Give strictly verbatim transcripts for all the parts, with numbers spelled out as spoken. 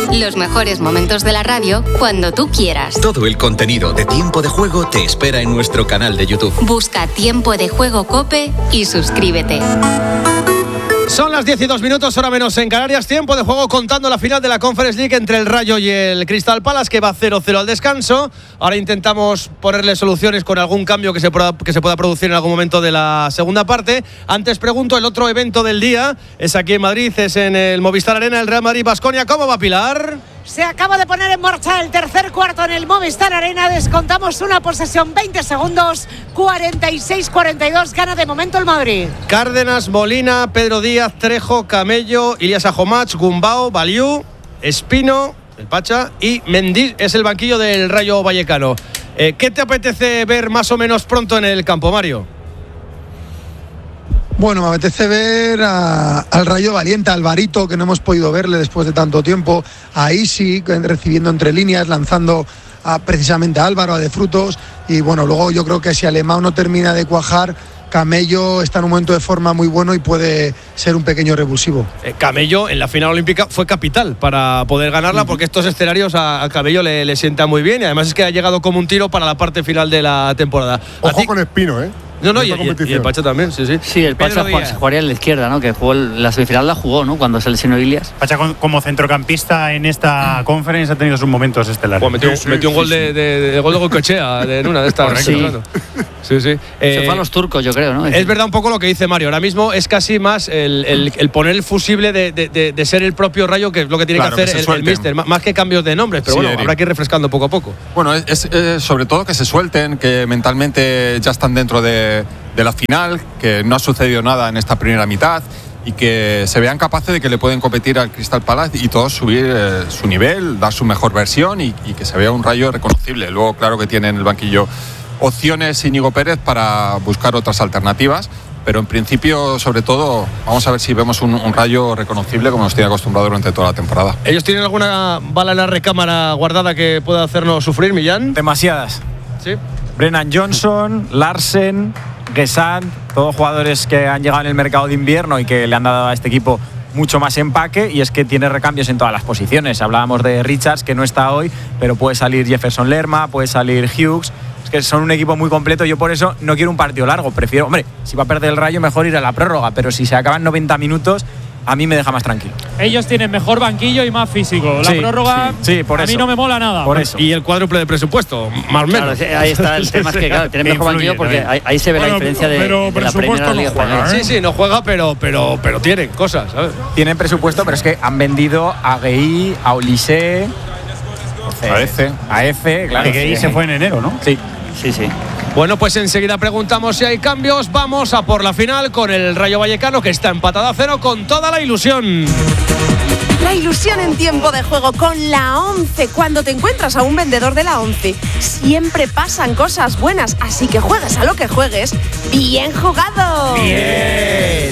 Los mejores momentos de la radio cuando tú quieras. Todo el contenido de Tiempo de Juego te espera en nuestro canal de YouTube. Busca Tiempo de Juego COPE y suscríbete. Son las diez y dos minutos, hora menos en Canarias. Tiempo de Juego contando la final de la Conference League entre el Rayo y el Crystal Palace, que va cero cero al descanso. Ahora intentamos ponerle soluciones con algún cambio que se pueda, que se pueda producir en algún momento de la segunda parte. Antes pregunto, el otro evento del día es aquí en Madrid, es en el Movistar Arena, el Real Madrid-Baskonia. ¿Cómo va, Pilar? Se acaba de poner en marcha el tercer cuarto en el Movistar Arena. Descontamos una posesión, veinte segundos, cuarenta y seis cuarenta y dos. Gana de momento el Madrid. Cárdenas, Molina, Pedro Díaz, Trejo, Camello, Ilias Ajomach, Gumbau, Baliú, Espino, el Pacha y Mendy es el banquillo del Rayo Vallecano. Eh, ¿Qué te apetece ver más o menos pronto en el campo, Mario? Bueno, me apetece ver a, al Rayo valiente, a Alvarito, que no hemos podido verle después de tanto tiempo, a Isi recibiendo entre líneas, lanzando a, precisamente a Álvaro, a De Frutos, y bueno, luego yo creo que si Alemão no termina de cuajar, Camello está en un momento de forma muy bueno y puede ser un pequeño revulsivo. Eh, Camello en la final olímpica fue capital para poder ganarla, porque estos escenarios a, a Camello le, le sientan muy bien, y además es que ha llegado como un tiro para la parte final de la temporada. Ojo con Espino, ¿eh? No, no, y, y, y el Pacha también, sí, sí. Sí, el Pacha se jugaría en la izquierda, ¿no? Que jugó el, la semifinal la jugó, ¿no? Cuando se lesionó Ilias. Pacha con, como centrocampista en esta conference ha tenido sus momentos estelares. Bueno, metió, sí, sí, metió un sí, gol sí. De, de, de, de gol de Goicoechea de, en una de estas. Sí. Sí, sí. Eh, se fue a los turcos, yo creo, ¿no? Es verdad un poco lo que dice Mario. Ahora mismo es casi más el, el, el poner el fusible de, de, de, de ser el propio Rayo, que es lo que tiene claro, que hacer que el, el míster, más que cambios de nombres, pero sí, bueno, Eric. Habrá que ir refrescando poco a poco. Bueno, es, es eh, sobre todo que se suelten, que mentalmente ya están dentro de, de la final, que no ha sucedido nada en esta primera mitad y que se vean capaces de que le pueden competir al Crystal Palace y todos subir eh, su nivel, dar su mejor versión y, y que se vea un Rayo reconocible. Luego, claro que tiene en el banquillo opciones Íñigo Pérez para buscar otras alternativas, pero en principio, sobre todo, vamos a ver si vemos un, un Rayo reconocible como nos tiene acostumbrado durante toda la temporada. ¿Ellos tienen alguna bala en la recámara guardada que pueda hacernos sufrir, Millán? Demasiadas. ¿Sí? Brennan Johnson, Larsen, Gesant, todos jugadores que han llegado en el mercado de invierno y que le han dado a este equipo mucho más empaque, y es que tiene recambios en todas las posiciones. Hablábamos de Richards, que no está hoy, pero puede salir Jefferson Lerma, puede salir Hughes. Es que son un equipo muy completo. Yo por eso no quiero un partido largo. Prefiero, hombre, si va a perder el Rayo, mejor ir a la prórroga, pero si se acaban noventa minutos, a mí me deja más tranquilo. Ellos tienen mejor banquillo y más físico. La sí, prórroga sí, sí, por a eso. mí no me mola nada. Por eso. Y el cuádruple de presupuesto, más o menos. Claro, ahí está el tema, es que claro, tiene mejor banquillo porque ahí, ahí se ve bueno, la diferencia de, pero de la primera liga española. Sí, sí, no juega, pero, pero, pero tienen cosas, ¿sabes? Tienen presupuesto, pero es que han vendido a Gueí, a Olise, a Efe. A Efe, claro. Gueí se fue en enero, ¿no? Sí. Sí, sí. Bueno, pues enseguida preguntamos si hay cambios. Vamos a por la final con el Rayo Vallecano, que está empatado a cero con toda la ilusión. La ilusión en Tiempo de Juego con la once. Cuando te encuentras a un vendedor de la once, siempre pasan cosas buenas. Así que juegues a lo que juegues. ¡Bien jugado! ¡Bien!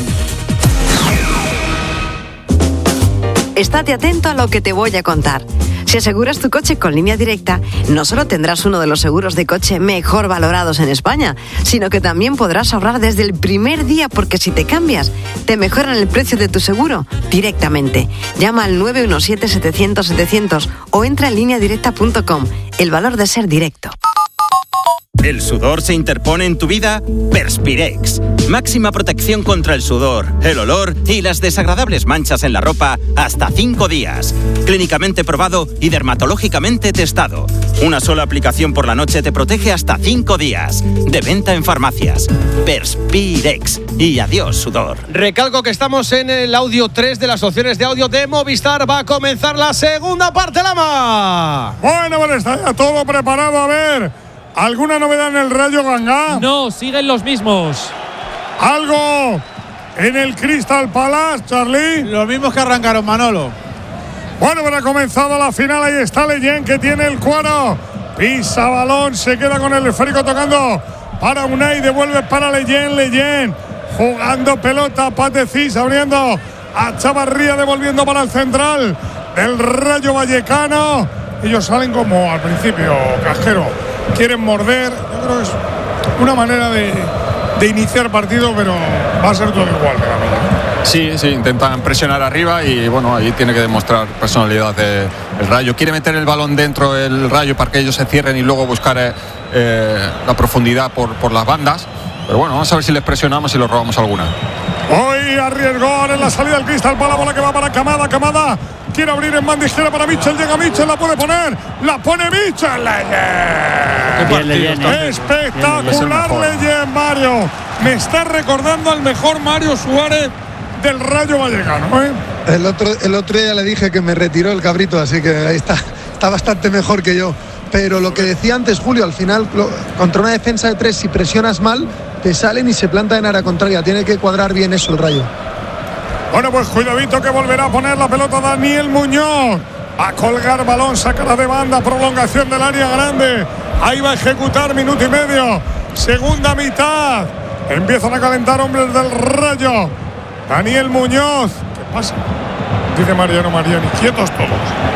Estate atento a lo que te voy a contar. Si aseguras tu coche con Línea Directa, no solo tendrás uno de los seguros de coche mejor valorados en España, sino que también podrás ahorrar desde el primer día, porque si te cambias, te mejoran el precio de tu seguro directamente. Llama al nueve uno siete, setecientos, setecientos o entra en línea directa punto com. El valor de ser directo. ¿El sudor se interpone en tu vida? Perspirex. Máxima protección contra el sudor, el olor y las desagradables manchas en la ropa hasta cinco días. Clínicamente probado y dermatológicamente testado. Una sola aplicación por la noche te protege hasta cinco días. De venta en farmacias. Perspirex. Y adiós, sudor. Recalco que estamos en el audio tres de las opciones de audio de Movistar. Va a comenzar la segunda parte, Lama. Bueno, bueno, está ya todo preparado. A ver, ¿alguna novedad en el Rayo Gangá? No, siguen los mismos. ¿Algo en el Crystal Palace, Charlie? Los mismos que arrancaron, Manolo. Bueno, pero ha comenzado la final. Ahí está Leyen, que tiene el cuero. Pisa balón, se queda con el esférico tocando para Unai. Devuelve para Leyen, Leyen jugando pelota. Patecís abriendo a Chavarría, devolviendo para el central del Rayo Vallecano. Ellos salen como al principio, casquero. Quieren morder. Yo creo que es una manera de, de iniciar partido, pero va a ser todo igual, Sí, sí, intentan presionar arriba y bueno, ahí tiene que demostrar personalidad de, el Rayo. Quiere meter el balón dentro del Rayo para que ellos se cierren y luego buscar eh, eh, la profundidad por, por las bandas. Pero bueno, vamos a ver si les presionamos y los robamos alguna. Hoy arriesgó en la salida del Crystal Palace, la bola que va para Camada, Camada quiere abrir en banda izquierda para Mitchell, llega Mitchell, la puede poner, la pone Mitchell. Bien, Leyen, ¿eh? Espectacular Leyen, Mario. Me está recordando al mejor Mario Suárez del Rayo Vallecano, ¿eh? El otro, el otro día le dije que me retiró el cabrito, así que ahí está, está bastante mejor que yo. Pero lo que decía antes Julio, al final lo, contra una defensa de tres, si presionas mal, te salen y se plantan en área contraria. Tiene que cuadrar bien eso el Rayo. Bueno, pues cuidadito que volverá a poner la pelota Daniel Muñoz. A colgar balón, sacará de banda, prolongación del área grande. Ahí va a ejecutar minuto y medio. Segunda mitad. Empiezan a calentar hombres del Rayo. Daniel Muñoz. ¿Qué pasa? Dice Mariano Mariani. Quietos todos.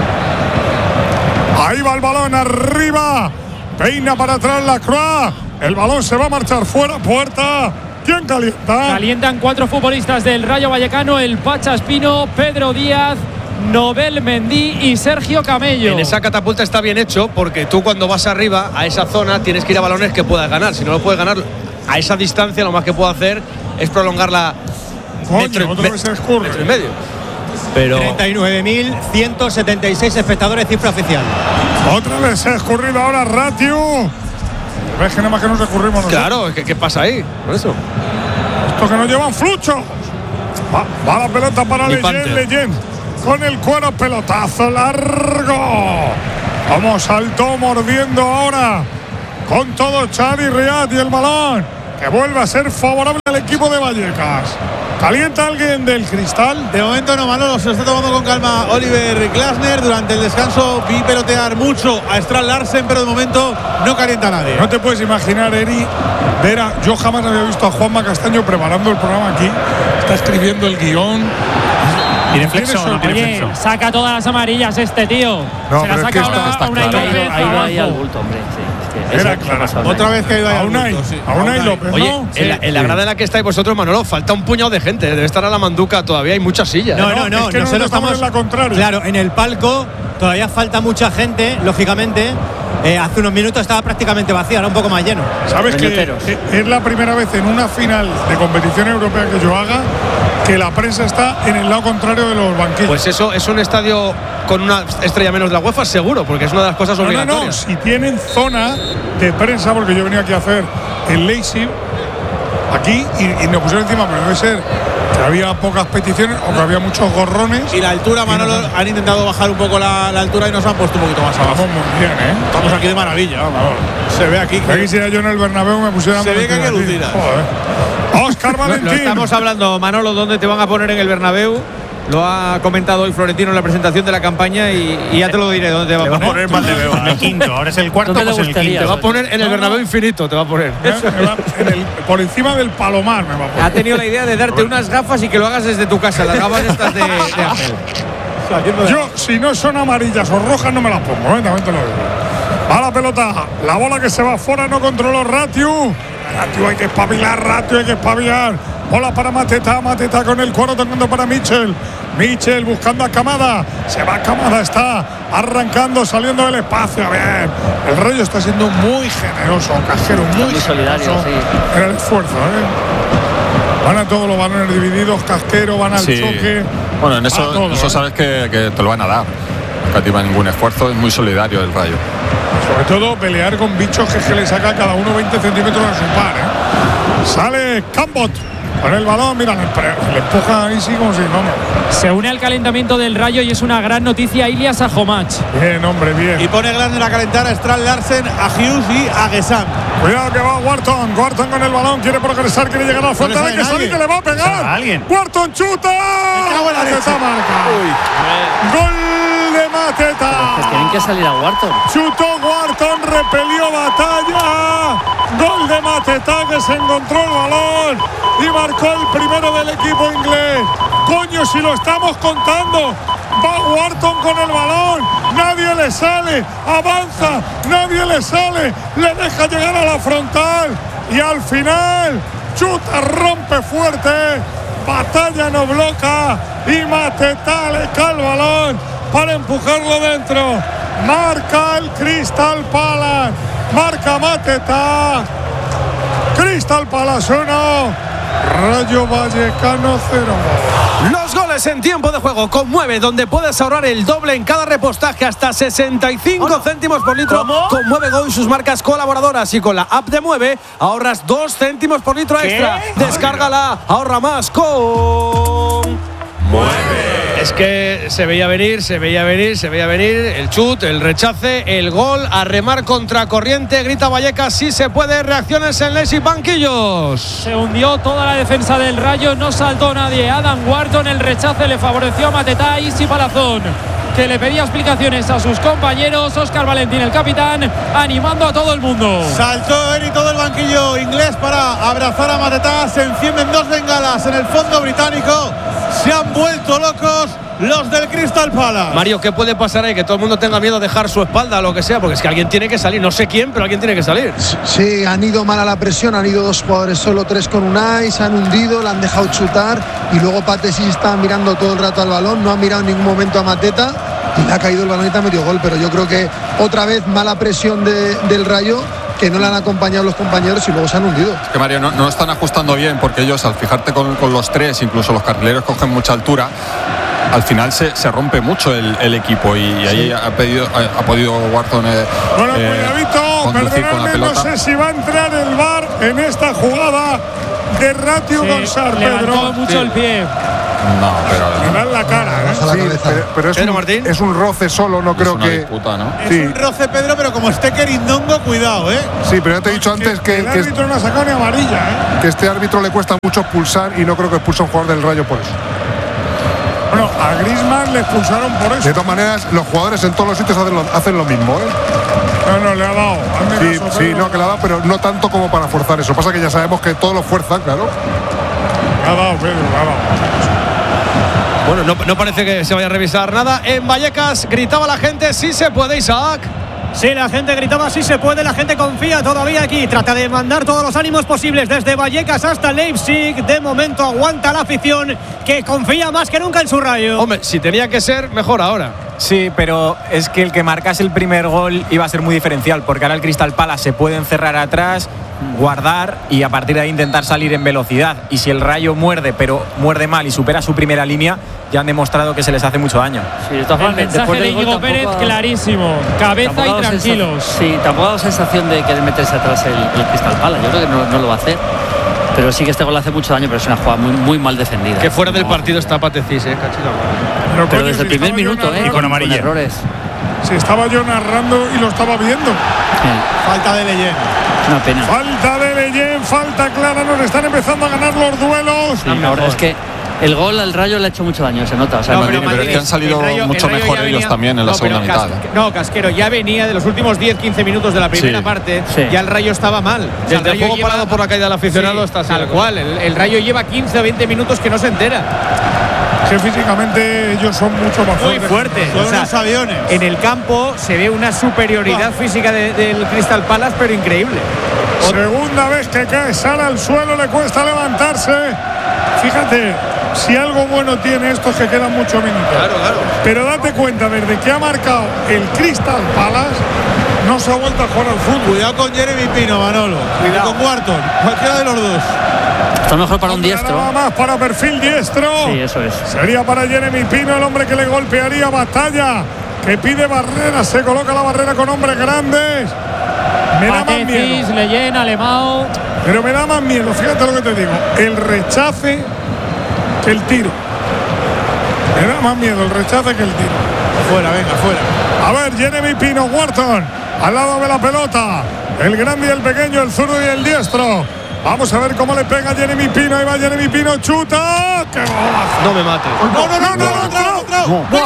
Ahí va el balón arriba. Peina para atrás la Croix. El balón se va a marchar fuera. Puerta. ¿Quién calienta? Calientan cuatro futbolistas del Rayo Vallecano: el Pacha Espino, Pedro Díaz, Nobel Mendí y Sergio Camello. En esa catapulta está bien hecho porque tú cuando vas arriba a esa zona tienes que ir a balones que puedas ganar. Si no lo puedes ganar a esa distancia, lo más que puedo hacer es prolongarla metro, Coño, me, se escurre. metro y medio. Pero treinta y nueve mil ciento setenta y seis espectadores, cifra oficial. Otra vez se ha escurrido ahora Ratiu. ¿Ves que nada más que nos escurrimos nosotros? Claro, ¿qué, ¿qué pasa ahí? Por eso. Estos que nos llevan flucho. Va, va la pelota para Leyen, Leyen. Con el cuero, pelotazo largo. Como saltó mordiendo ahora. Con todo Xavi Riad y el balón. Que vuelve a ser favorable al equipo de Vallecas. ¿Calienta alguien del Cristal? De momento no, Manolo, se lo está tomando con calma Oliver Glasner. Durante el descanso vi pelotear mucho a Strand Larsen, pero de momento no calienta a nadie. No te puedes imaginar, Eri, ver a, yo jamás había visto a Juanma Castaño preparando el programa aquí. Está escribiendo el guión. ¿Tiene flexo no tiene flexo? Oye, saca todas las amarillas este tío. No, se la saca ahora a Unai López. Ha ido ahí al bulto, hombre. Sí, Era claro. Otra vez que ha ido ahí a Unai, a Unai López. Oye, ¿no? en, la, en la grada en la que estáis vosotros, Manolo, falta un puñado de gente. Debe estar a la manduca todavía, hay muchas sillas. No, no, no. Es que nosotros estamos en la contraria. Claro, en el palco todavía falta mucha gente, lógicamente. Eh, hace unos minutos estaba prácticamente vacía, ahora un poco más lleno. ¿Sabes que es la primera vez en una final de competición europea que yo haga que la prensa está en el lado contrario de los banquillos? Pues eso es un estadio con una estrella menos de la UEFA, seguro, porque es una de las cosas no, obligatorias. No, no, si tienen zona de prensa, porque yo venía aquí a hacer el Leipzig aquí y, y nos pusieron encima, pero debe ser que había pocas peticiones o que había muchos gorrones. Y la altura, Manolo, han intentado bajar un poco la, la altura y nos han puesto un poquito más abajo. Vamos muy bien, ¿eh? Estamos aquí de maravilla, vamos. Se ve aquí que… Aquí si era yo en el Bernabéu me pusieran… Se ve que hay que alucinar. Óscar Valentín. Lo estamos hablando, Manolo, ¿dónde te van a poner en el Bernabéu? Lo ha comentado hoy Florentino en la presentación de la campaña y, y ya te lo diré dónde te va a poner. Va a poner Valdebeba. En el quinto, ahora es el cuarto, pues el quinto. Te va a poner en el Bernabéu infinito, te va a poner. Me va, en el, por encima del Palomar me va a poner. Ha tenido la idea de darte unas gafas y que lo hagas desde tu casa, las gafas estas de, de Apple. Yo, si no son amarillas o rojas, no me las pongo, ¿eh? También te lo digo. Va la pelota, la bola que se va fuera, no controló Ratiu. Ratiu, hay que espabilar, Ratiu, hay que espabilar. Bola para Mateta, Mateta con el cuero tocando para Mitchell. Mitchell buscando a Camada. Se va Camada, está arrancando, saliendo del espacio. Bien, el Rayo está siendo muy generoso, Casquero, muy, muy solidario, sí. Era el esfuerzo, ¿eh? Van a todos los balones divididos, Casquero, van al sí. choque. Bueno, en eso, todo, eso ¿eh? sabes que, que te lo van a dar. No cativa ningún esfuerzo, es muy solidario el Rayo. Sobre todo pelear con bichos que, que le saca cada uno veinte centímetros a su par, ¿eh? Sale Cambot con el balón, mira, le, le empuja ahí sí como si vamos. Se une al calentamiento del Rayo y es una gran noticia Ilias Ajomach. Bien, hombre, bien. Y pone Glasner a calentar a Strand Larsen, a Hughes y a Gesam. Cuidado que va Wharton, Wharton con el balón, quiere progresar, quiere llegar a la frontal, hay que salir, que le va a pegar. ¿Alguien? Wharton chuta. Mateta marca. Uy. Gol de Mateta. Pero tienen que salir a Wharton. Chutó Wharton, repelió batalla. Gol de Mateta, que se encontró el balón y marcó el primero del equipo inglés. Coño, si lo estamos contando. Va Wharton con el balón, nadie le sale, avanza, nadie le sale, le deja llegar a la frontal y al final chuta, rompe fuerte Batalla no bloca y Mateta le cae el balón para empujarlo dentro. Marca el Crystal Palace. Marca Mateta. Crystal Palace uno, Rayo Vallecano cero. Los goles en tiempo de juego con Mueve, donde puedes ahorrar el doble en cada repostaje, hasta sesenta y cinco céntimos por litro. ¿Cómo? Con Mueve Go y sus marcas colaboradoras, y con la app de Mueve ahorras dos céntimos por litro extra. ¿Qué? Descárgala, ahorra más con Mueve. Es que se veía venir, se veía venir, se veía venir el chut, el rechace, el gol, a remar contra corriente, grita Vallecas, sí se puede. Reacciones en les y banquillos. Se hundió toda la defensa del Rayo, no saltó nadie. Adam Wharton, el rechace le favoreció a Mateta. Isi Palazón, que le pedía explicaciones a sus compañeros. Óscar Valentín, el capitán, animando a todo el mundo. Saltó él y todo el banquillo inglés para abrazar a Mateta. Se encienden dos bengalas en el fondo británico. Se han vuelto locos los del Crystal Palace. Mario, ¿qué puede pasar ahí? Que todo el mundo tenga miedo de dejar su espalda o lo que sea, porque es que alguien tiene que salir. No sé quién, pero alguien tiene que salir. Sí, han ido mal a la presión, han ido dos jugadores solo, tres con Unai, se han hundido, le han dejado chutar, y luego Patesi está mirando todo el rato al balón, no ha mirado en ningún momento a Mateta y le ha caído el balón y te ha metido gol. Pero yo creo que otra vez mala presión de, del Rayo, que no le han acompañado los compañeros y luego se han hundido. Es que Mario, no, no están ajustando bien, porque ellos, al fijarte con, con los tres, incluso los carrileros cogen mucha altura, al final se, se rompe mucho el, el equipo, y, y ahí sí. ha, pedido, ha, ha podido Wharton eh, bueno, eh, conducir con la pelota. No sé si va a entrar el V A R en esta jugada de Ratio sí, González. Levantó mucho sí. el pie. No, pero le dan la cara, ¿eh? Sí, pero, pero es, Pedro un, Martín. es un roce solo, no es creo una que. disputa, ¿no? Es sí. un roce, Pedro, pero como esté Querindongo, cuidado, ¿eh? Sí, pero ya te he dicho antes que, el que, árbitro no ha sacado ni amarilla, ¿eh? que este árbitro le cuesta mucho expulsar, y no creo que expulse a un jugador del Rayo por eso. Bueno, a Griezmann le expulsaron por eso. De todas maneras, los jugadores en todos los sitios hacen lo, hacen lo mismo, ¿eh? No, no, le ha dado. Sí, caso, sí, no, que le ha dado, pero no tanto como para forzar eso. Pasa que ya sabemos que todos lo fuerzan, claro. Le ha dado, Pedro, le ha dado. Bueno, no, no parece que se vaya a revisar nada. En Vallecas gritaba la gente, sí se puede, Isaac. Sí, la gente gritaba sí se puede, la gente confía todavía aquí, trata de mandar todos los ánimos posibles desde Vallecas hasta Leipzig. De momento aguanta la afición, que confía más que nunca en su Rayo. Hombre, si tenía que ser, mejor ahora. Sí, pero es que el que marcase el primer gol iba a ser muy diferencial, porque ahora el Crystal Palace se puede encerrar atrás, guardar y a partir de ahí intentar salir en velocidad. Y si el Rayo muerde, pero muerde mal y supera su primera línea, ya han demostrado que se les hace mucho daño. Sí, de todas el mensaje de Íñigo Pérez ha, clarísimo, cabeza y tranquilos. Sí, tampoco ha dado sensación de querer meterse atrás el, el Crystal Palace. Yo creo que no, no lo va a hacer. Pero sí que este gol hace mucho daño, pero es una jugada muy, muy mal defendida. Que fuera del no, partido está Patecís, eh, Pero, pero desde el primer minuto, eh, y con amarilla. Con errores. Sí, estaba yo narrando y lo estaba viendo. Sí. Falta de Leyen. Una pena. Falta de Leyen, falta clara, nos están empezando a ganar los duelos. Sí, ahora es que el gol al Rayo le ha hecho mucho daño, se nota. O sea, no, pero, pero es que han salido Rayo, mucho mejor ellos venía, también en la no, segunda mitad. Cas, no, Casquero, ya venía de los últimos diez quince minutos de la primera sí. parte, sí. ya el Rayo estaba mal. O sea, el, el juego lleva, parado por la caída del aficionado sí, está tal cual. El, el Rayo lleva quince o veinte minutos que no se entera. Que físicamente ellos son mucho más muy fuertes. Son o sea, unos aviones. En el campo se ve una superioridad wow. física de, del Crystal Palace, pero increíble. Segunda vez que cae, sale al suelo, le cuesta levantarse. Fíjate, si algo bueno tiene esto es que quedan muchos minutos. Claro, claro. Pero date cuenta, desde que ha marcado el Crystal Palace, no se ha vuelto a jugar al fútbol. Cuidado con Jeremy Pino, Manolo. Cuidado con Wharton. Cualquiera de los dos. Está mejor para un diestro. Nada más para perfil diestro. Sí, eso es. Sería para Jeremy Pino, el hombre que le golpearía. Batalla, que pide barrera. Se coloca la barrera con hombres grandes. Me da más miedo. Leyen, Alemão. Pero me da más miedo, fíjate lo que te digo. El rechace que el tiro. Me da más miedo el rechace que el tiro. Afuera, venga, afuera. A ver, Jeremy Pino, Wharton, al lado de la pelota. El grande y el pequeño, el zurdo y el diestro. Vamos a ver cómo le pega Jeremy Pino. Ahí va Jeremy Pino, chuta. ¡Qué golazo! No me mate. No, no, no, no, no, no, no, no,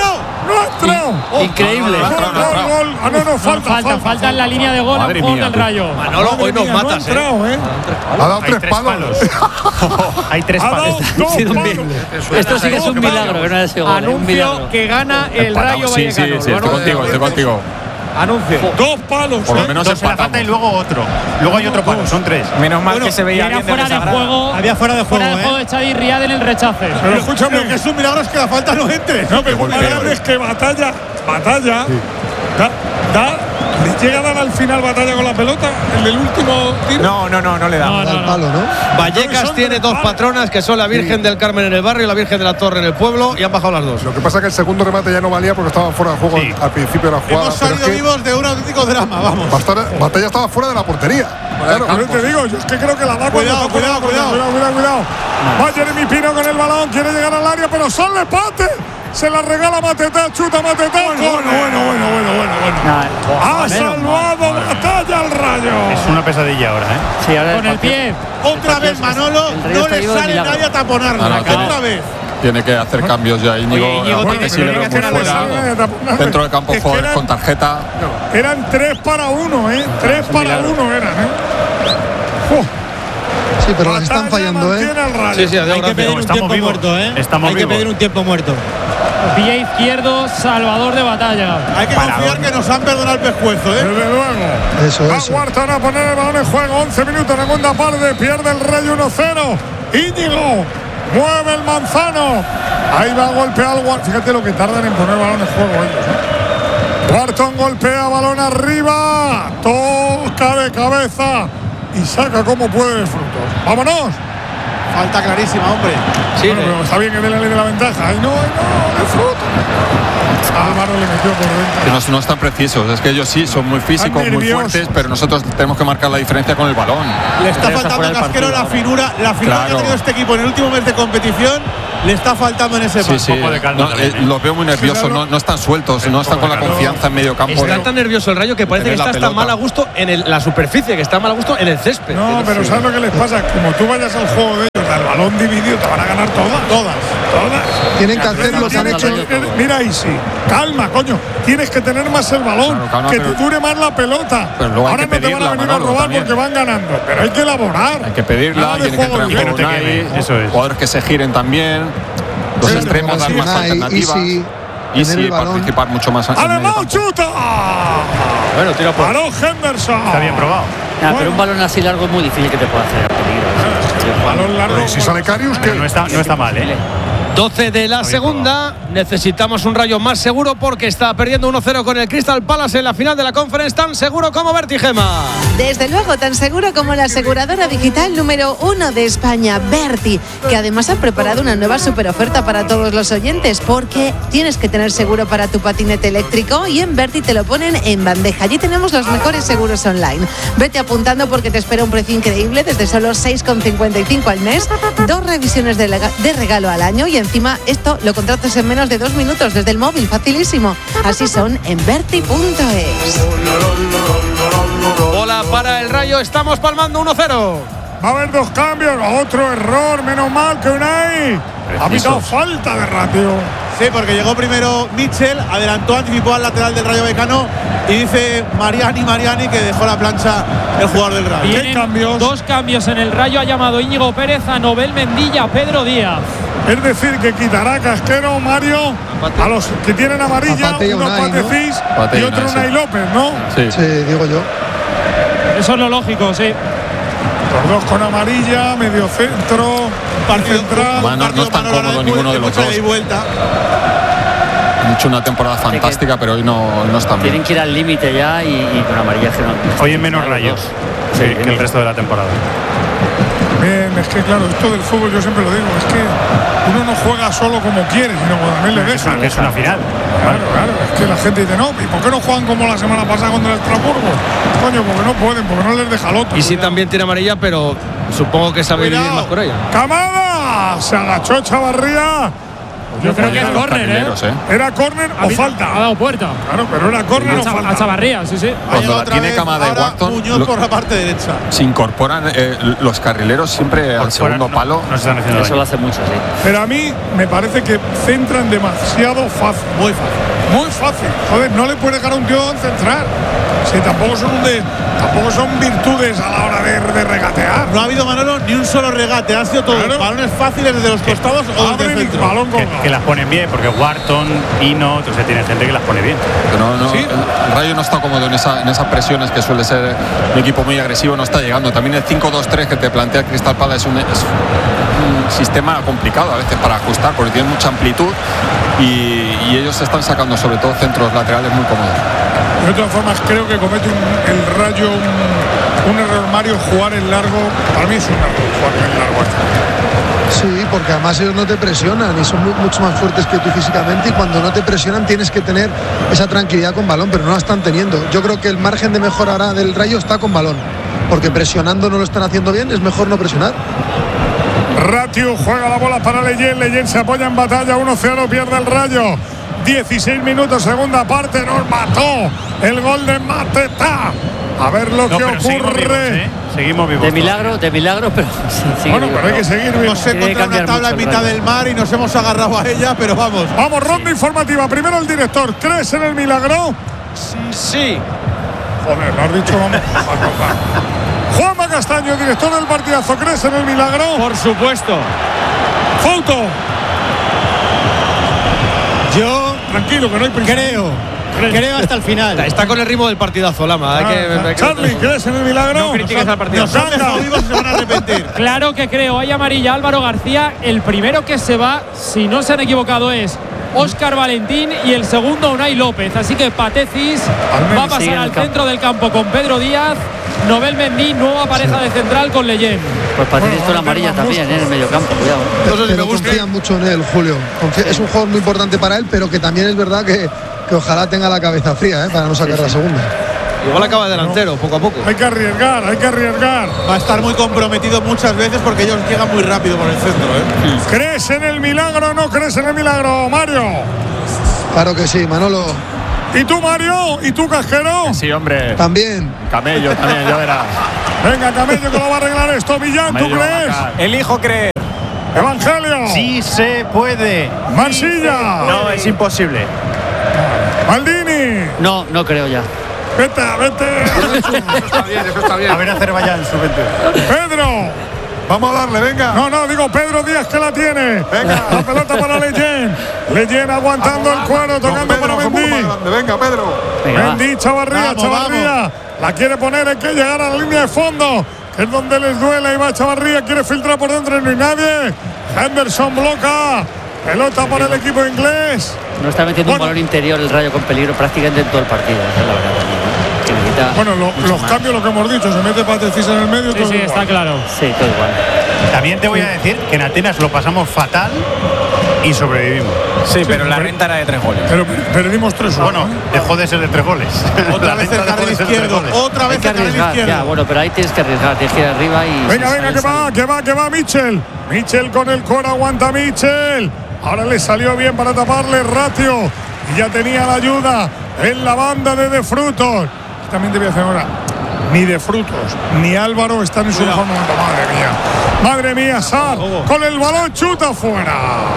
no, increíble. Ah, no, no, falta, falta, falta en la línea de gol a favor del Rayo. Manolo, hoy nos matas, eh. Ha dado tres palos. Hay tres palos. Esto sí que es un milagro. Anuncio que gana el Rayo Vallecano. Sí, sí, sí, estoy contigo, estoy contigo. Anuncio. Dos palos. Por lo menos Dos en la falta y luego otro. Luego hay otro palo, son tres. Menos mal Bueno, que se veía Era bien de fuera de desagrado. juego. Había fuera de juego, Fuera de ¿eh? juego de Chadi Riad en el rechace. Pero escúchame, Lo que es un milagro es que la falta no entre. no, pero lo más grave es que batalla, batalla, da, da, le llega a dar al final batalla con la pelota, el del último tiro. No, no, no, no le da. No, no, Al no. palo, ¿no? Vallecas son tiene tres dos palos. patronas que son la Virgen del Carmen en el barrio y la Virgen de la Torre en el pueblo y han bajado las dos. Lo que pasa es que el segundo remate ya no valía porque estaba fuera de juego Sí. al principio de la jugada. Hemos pero es salido que vivos de un auténtico drama, vamos. Bastara- Batalla estaba fuera de la portería. Claro, Pero te digo, yo es que creo que la da cuando Cuidado, está fuera de cuidado, la portería. cuidado. cuidado, cuidado, cuidado. Va Jeremy Pino con el balón, quiere llegar al área, pero sale Pate. Se la regala Matetá, chuta Matetá. Bueno, bueno, bueno, bueno, bueno, bueno. bueno. Nah, Ha salvado batalla al Rayo. Es una pesadilla ahora, ¿eh? Sí, ahora Con el pie. Otra vez Manolo, el Rayo no está le vivo de sale milagro. nadie a taponarlo. No, no, Otra tiene- vez. Tiene que hacer cambios ya Íñigo. Oye, Íñigo, porque tiene- sí le tiene veo que muy hacer fuera. algo. Dentro del campo Es que joder, eran- con tarjeta. Eran tres para uno, ¿eh? Tres para uno eran, ¿eh? Uf. Sí, pero las están Batalla fallando, ¿eh? mantiene al Rayo. Sí, sí, adiós, Hay que gracias. pedir un Estamos tiempo vivos. muerto, ¿eh? Estamos Hay que vivos. pedir un tiempo muerto. Pie izquierdo, Salvador de Batalla. Hay que confiar que nos han perdonado el pescuezo, ¿eh? Desde luego. Eso, Va eso. Huerta a poner el balón en juego. once minutos, segunda parte. Pierde el Rayo uno cero. Íñigo. Mueve el Manzano. Ahí va a golpear al Huerta. Fíjate lo que tardan en poner el balón en juego ellos, ¿eh? Wharton golpea balón arriba. Toca de cabeza. Y saca como puede de frutos. ¡Vámonos! Falta clarísima, hombre. Sí, Bueno, pero está bien que dé la ley de la ventaja. ¡Ay, no, ay, no! ¡De fruto! Álvaro le metió por dentro. Que no, no están precisos. Es que ellos sí son muy físicos, muy nerviosos. fuertes, pero nosotros tenemos que marcar la diferencia con el balón. Le está Está faltando fuera a del Casquero partido la ahora. finura, la finura que Claro. ha tenido este equipo en el último mes de competición. Le está faltando en ese Sí, paso. sí. poco de calma No, también, eh, ¿eh? los veo muy nerviosos, claro. no, no están sueltos, no están con la confianza en medio campo. Está de- tan nervioso el Rayo que parece que tener la está hasta pelota. mal a gusto en el- la superficie, que está mal a gusto en el césped. No, pero ¿sabes lo que les pasa? Como tú vayas al juego de ellos, al balón dividido, te van a ganar todas. Todas. Todas. Tienen que hacer lo que han Tienes hecho. que- Mira, ahí sí. Calma, coño. Tienes que tener más el balón. Claro, calma, que pero- te dure más la pelota. Pero luego hay Ahora que no te van a pedirla, venir Manolo, a robar también. porque van ganando. Pero hay que elaborar. Hay que pedirla, Nada de tiene que juego entrar en libre. juego Que no te Unai, queme, eso es. jugadores que se giren también, los Sí, extremos dar Sí, más Unai, alternativas. Easy, Y tener sí, el balón. participar mucho más en medio ¡Además, campo. chuta! Bueno, tira por. Paró Henderson. Está bien probado. Nah, Bueno. pero un balón así largo es muy difícil que te pueda hacer peligro. Balón largo. Y si sale Karius, Pero ¿qué? no está, no está mal, ¿eh? doce de la segunda. Necesitamos un Rayo más seguro porque está perdiendo uno cero con el Crystal Palace en la final de la Conference. Tan seguro como Vertigema. Desde luego, tan seguro como la aseguradora digital número uno de España, Berti, que además ha preparado una nueva superoferta para todos los oyentes, porque tienes que tener seguro para tu patinete eléctrico y en Berti te lo ponen en bandeja. Allí tenemos los mejores seguros online. Vete apuntando porque te espera un precio increíble desde solo seis con cincuenta y cinco al mes, dos revisiones de, lega- de regalo al año y encima esto lo contratas en menos de dos minutos desde el móvil, facilísimo. Así son en berti punto es. Bola para el Rayo. Estamos palmando uno cero. Va a haber dos cambios. Otro error. Menos mal que Unai ha pitado falta de ratio. Sí, porque llegó primero Mitchell, adelantó, anticipó al lateral del Rayo Vallecano y dice Mariani, Mariani que dejó la plancha el jugador del Rayo. Vienen dos cambios en el Rayo. Ha llamado Íñigo Pérez a Nobel Mendilla, Pedro Díaz. Es decir, que quitará Casquero, Mario, a los que tienen amarilla, A Pate y a uno Unai, ¿no? Patecís Pate y y otro Unai, Unai sí. López, ¿no? Sí. Sí, digo yo. Eso es lo lógico, sí. Los dos con amarilla, medio centro, Partido- central. Bueno, no están Manolo cómodos Araiz, ninguno de los mucha dos. ida y vuelta. Han hecho una temporada fantástica, pero hoy no, no están bien. Tienen que ir al límite ya y, y con amarilla que no. Hoy en menos los rayos dos. sí, Sí, que el resto de la temporada. Bien, es que claro, esto del fútbol yo siempre lo digo, es que uno no juega solo como quiere, sino cuando también le Es dejan. una, es una final. Claro, claro, es que la gente dice, no, ¿y por qué no juegan como la semana pasada contra el Estrasburgo? Coño, porque no pueden, porque no les deja el otro. Y sí también tiene amarilla, pero supongo que sabe vivir más con ella. ¡Camada! Se agachó Chavarría. Yo creo que es Los córner, ¿eh? carrileros, ¿eh? ¿Era córner o Ha falta? dado puerta. Claro, pero era córner A, o Chava- falta. a Chavarría, sí, sí. Ha Cuando llegado la otra tiene vez, Camada y ahora Wharton, Muñoz lo- por la parte derecha. Se incorporan eh, los carrileros siempre al Por fuera segundo no- palo. No se están haciendo Eso lo daño. hace mucho, sí. Pero a mí me parece que centran demasiado fácil. Muy fácil. Muy fácil. Joder, no le puede dejar a un tío centrar. Sí, tampoco son un de, tampoco son virtudes a la hora de, de regatear. No ha habido, Manolo, ni un solo regate. Han sido todos Claro. balones fáciles desde los costados o desde el Abren y centro. balón Que, colgado. que las ponen bien, porque Wharton, Ino, entonces tiene gente que las pone bien. No, no, ¿Sí? el Rayo no está cómodo en, esa, en esas presiones que suele ser un equipo muy agresivo, no está llegando. También el cinco dos tres que te plantea el Crystal Palace es un, es un sistema complicado a veces para ajustar, porque tiene mucha amplitud y, y ellos están sacando sobre todo centros laterales muy cómodos. De todas formas, creo que comete un- el Rayo un, un error, Mario, jugar en largo. Para mí es un error jugar en largo. Sí, porque además ellos no te presionan y son mu- mucho más fuertes que tú físicamente, y cuando no te presionan tienes que tener esa tranquilidad con balón, pero no la están teniendo. Yo creo que el margen de mejora ahora del Rayo está con balón, porque presionando no lo están haciendo bien, es mejor no presionar. Ratio juega la bola para Leyen. Leyen se apoya en batalla. uno cero, pierde el Rayo. dieciséis minutos, segunda parte. Nos mató el gol de Mateta. A ver lo No, que pero seguimos ocurre. vivos, ¿eh? Seguimos vivos. De milagro, de milagro, pero sí, sí, Bueno, digo, pero hay no. que seguir vivo. Hemos encontrado una cambiar tabla en mucho el mitad Rayo. del mar y nos hemos agarrado a ella, pero vamos. Vamos, ronda informativa. Primero el director. ¿Crees en el milagro? Sí. Joder, lo has dicho, vamos. Juanma Castaño, director del partidazo. ¿Crees en el milagro? Por supuesto. Foto. Yo Tranquilo, que no hay prisa. creo, creo hasta el final. Está con el ritmo del partidazo, Lama. Hay que, Ah, hay que- Charlie, ¿crees en el milagro? No critiques al partido. Nos han dejado. Se van a arrepentir. Claro que creo. Hay amarilla Álvaro García. El primero que se va, si no se han equivocado, es Óscar Valentín y el segundo Unai López. Así que Patecis va a Sigue pasar en el al campo. centro del campo con Pedro Díaz. Nobel Mendy, nueva pareja de central con Leyen. Pues Patricio Bueno, con la amarilla vamos, también, ¿eh? En el mediocampo, cuidado. Eso sí Pero me gusta. confían mucho en él, Julio. Confía- es un jugador muy importante para él, pero que también es verdad que, que ojalá tenga la cabeza fría, ¿eh? Para no sacar la segunda. Igual acaba de delantero, poco a poco. Hay que arriesgar, hay que arriesgar. Va a estar muy comprometido muchas veces porque ellos llegan muy rápido por el centro, ¿eh? ¿Crees en el milagro o no crees en el milagro, Mario? Claro que sí, Manolo. ¿Y tú, Mario? ¿Y tú, Casquero? Sí, hombre. También. Camello también, ya verás. Venga, Camello, que lo va a arreglar esto. Millán, ¿tú Camello va a crees? marcar. Elijo creer. Evangelio. Sí se puede. Mansilla. No, es imposible. Maldini. No, no creo ya. Vete, vete. Eso está bien, eso está bien. A ver Azerbaiyán, su veintiuno. Pedro. Vamos a darle, venga. No, no, digo Pedro Díaz que la tiene. Venga. La pelota para Leyen. Leyen aguantando el cuero, tocando Don para Pedro, como Mendy. más grande. Venga, Pedro. Venga, va. Mendy, Chavarría, Vamos, Chavarría. La quiere poner, hay que llegar a la línea de fondo, que es donde les duele. Y va Chavarría, quiere filtrar por dentro y no hay nadie. Henderson bloca. Pelota para el equipo inglés. No está metiendo Bueno. un balón interior el Rayo con peligro prácticamente en todo el partido. Esa es la verdad también, ¿no? Que necesita Bueno, lo- mucho los más. cambios, lo que hemos dicho, se mete Patecis en el medio. Sí, todo sí, igual. está claro. Sí, todo igual. También te voy a decir que en Atenas lo pasamos fatal y sobrevivimos. Sí, pero la renta era de tres goles. Pero perdimos tres uno. Bueno, dejó de ser de tres goles. Otra La vez renta el dejó carril de ser de tres izquierdo. goles. Otra Hay vez que el carril arriesgar, ya, izquierdo. bueno, pero ahí tienes que arriesgar, tienes que ir arriba y. Venga, si venga, sale, que va, sale. que va, que va Michel. Michel con el cuero, aguanta Michel. Ahora le salió bien para taparle Ratio. Y ya tenía la ayuda en la banda de De Frutos. También te voy a hacer ahora. Ni De Frutos, ni Álvaro están en su mejor momento. Madre mía. Madre mía, Sar. Con el balón chuta fuera.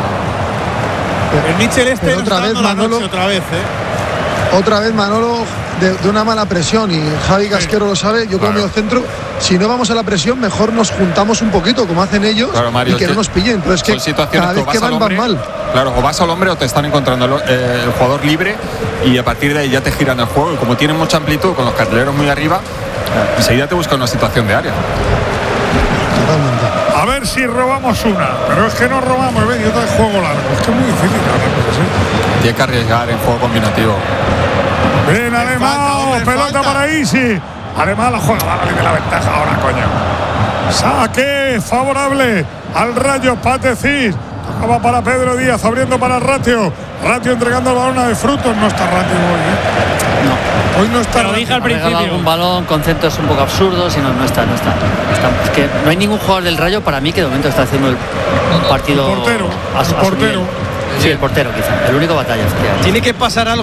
El Mitchell este Pero nos otra está vez, dando la Manolo. noche otra vez, ¿eh? Otra vez Manolo de, de una mala presión, y Javi Casquero lo sabe. Yo como medio centro, si no vamos a la presión, mejor nos juntamos un poquito, como hacen ellos, Claro, Mario, y que es no que nos pillen. Pero es que son situaciones cada que vez o que vas al van, van hombre, mal. Claro, o vas al hombre o te están encontrando el, eh, el jugador libre y a partir de ahí ya te giran el juego. Y como tienen mucha amplitud con los carrileros muy arriba, enseguida te buscan una situación de área. Totalmente. A ver si robamos una. Pero es que no robamos, ¿ves? Y otra vez juego largo. Es que es muy difícil hacer cosas así. Tiene que arriesgar en juego combinativo. Bien, Alemán, falta, hombre, pelota falta. para Isi. Alemán la juega, va a darle la ventaja ahora, coño. Saque favorable al Rayo Patecis. Tocaba para Pedro Díaz, abriendo para Ratio. Ratio entregando el balón a De Frutos. No está Ratio hoy, ¿eh? No. Hoy no está Te lo Ratio. dije al Ha regalado principio. algún balón con centros un poco absurdos y no, no está, no está, no está. Es que no hay ningún jugador del Rayo para mí que de momento está haciendo el partido. El portero, a su- el a su portero. nivel. Sí, el portero quizá. El único batalla. Hostia. Tiene que pasar algo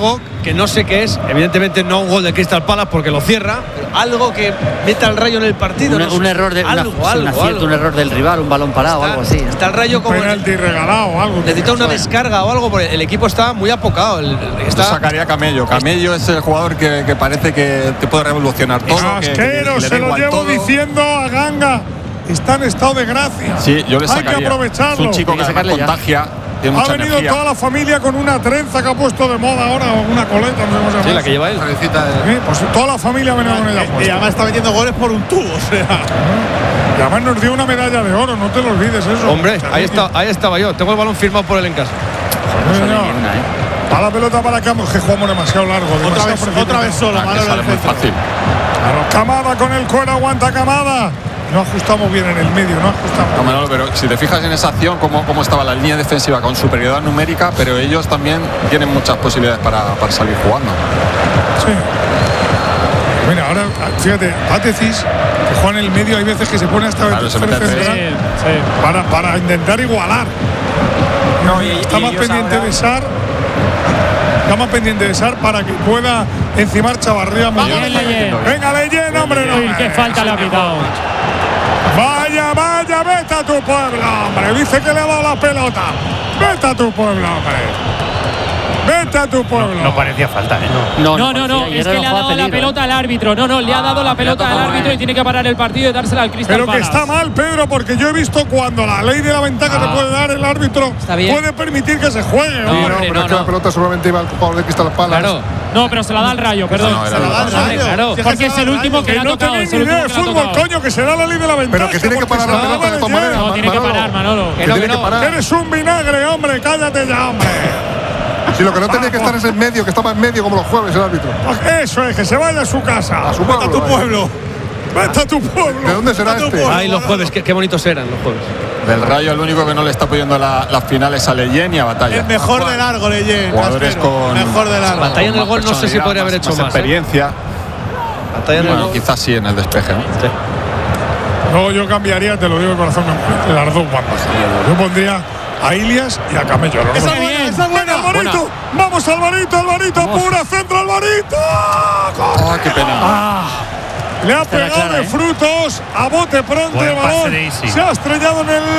que no sé qué es, evidentemente no un gol de Crystal Palace porque lo cierra, pero algo que meta al Rayo en el partido. Un, no sé, un error de algo, una, algo, un acierto, algo. un error del rival, un balón parado o algo así. Está el Rayo como penalti regalado o algo. necesita una descarga o algo porque el equipo está muy apocado. El, el- está, Yo sacaría a Camello. Camello es el jugador que, que parece que te puede revolucionar todo. que- que- que Asquero, le da se lo igual llevo todo. diciendo a Ganga. Está en estado de gracia. Sí, yo le Hay sacaría. que aprovecharlo. Es un chico que además contagia, tiene Ha mucha venido energía. toda la familia con una trenza que ha puesto de moda ahora, o una coleta, no sé cómo se llama. Sí, la que lleva él. Sí, pues toda la familia ha venido con ella Y puesta. además está metiendo goles por un tubo. O sea. Y además nos dio una medalla de oro, no te lo olvides eso. Hombre, ahí, está, ahí estaba yo. Tengo el balón firmado por él en casa. Sí, señor. A la pelota para Camada, que jugamos demasiado largo. Otra demasiado vez, precipitado. otra vez solo, Ah, que Manolo sale al muy centro. fácil. Claro, Camada con el cuero, aguanta Camada. No ajustamos bien en el medio, no ajustamos. No, Manolo, pero si te fijas en esa acción, cómo, cómo estaba la línea defensiva con superioridad numérica, pero ellos también tienen muchas posibilidades para, para salir jugando. Sí. Mira, ahora, fíjate, Pátecis, que juega en el medio, hay veces que se pone hasta Claro, se el mete a tres. central para, para intentar igualar. No, y- está y más ellos pendiente ahora- de Sar. Está más pendiente de Sar para que pueda encimar Chavarría. Vamos, Leyen. Venga, Leyen, hombre, no. Uy, qué falta le ha pitado. Vaya, vaya, vete a tu pueblo, hombre. Dice que le ha dado la pelota. Vete a tu pueblo, hombre. Vete a tu pueblo. No parecía falta, ¿eh? No, no, no, no, es que le ha dado la pelota al árbitro. No, no, le ha dado la pelota al árbitro y tiene que parar el partido y dársela al Crystal Pero que Palace. está mal, Pedro, porque yo he visto cuando la ley de la ventaja te puede dar el árbitro, bien. puede permitir que se juegue. No, hombre. No, hombre, pero no, es que no. la pelota seguramente iba al jugador de Crystal Palace. Claro. No, pero se la da al Rayo, perdón. No, era Se la da al el Rayo, Rayo. claro. Si es que Porque se es la el da al último Rayo. que le Que ha no tocado. tenéis Es ni el idea de último que le ha fútbol, tocado. coño, que se da la ley de la ventaja. Pero que tiene que porque parar se la da pelota de todas Leyen. maneras. No, tiene que Manolo. parar, Manolo. Que tiene que parar. Eres un vinagre, hombre, cállate ya, hombre. Si lo que no tenía que estar es en medio, que estaba en medio como los jueves el árbitro. Eso es, que se vaya a su casa. A su Vete pueblo, a tu vaya. pueblo. Vete a tu pueblo. ¿De dónde será Vete a tu este? pueblo. Ay, los jueves, qué, qué bonitos eran los jueves. Del Rayo, el único que no le está apoyando la- las finales a Leyen y a Batalla. El mejor de largo, Leyen. Jugadores Castero. con- Mejor de largo. Batalla en el Más gol no sé si personalidad, podría haber más- hecho más más. ¿eh? experiencia. Batalla en el Bueno, gol. quizás sí en el despeje, ¿no? No, yo cambiaría, te lo digo de corazón, las dos bandas. Yo pondría a Ilias y a Camello. los Esa dos. es buena, esa es buena. Alvarito, vamos Alvarito, Alvarito, pura centro, Alvarito. Ah, qué pena. Le ha Esta era pegado clara, de ¿eh? frutos a bote pronto Buen el pase balón. de Isi. Se ha estrellado en el.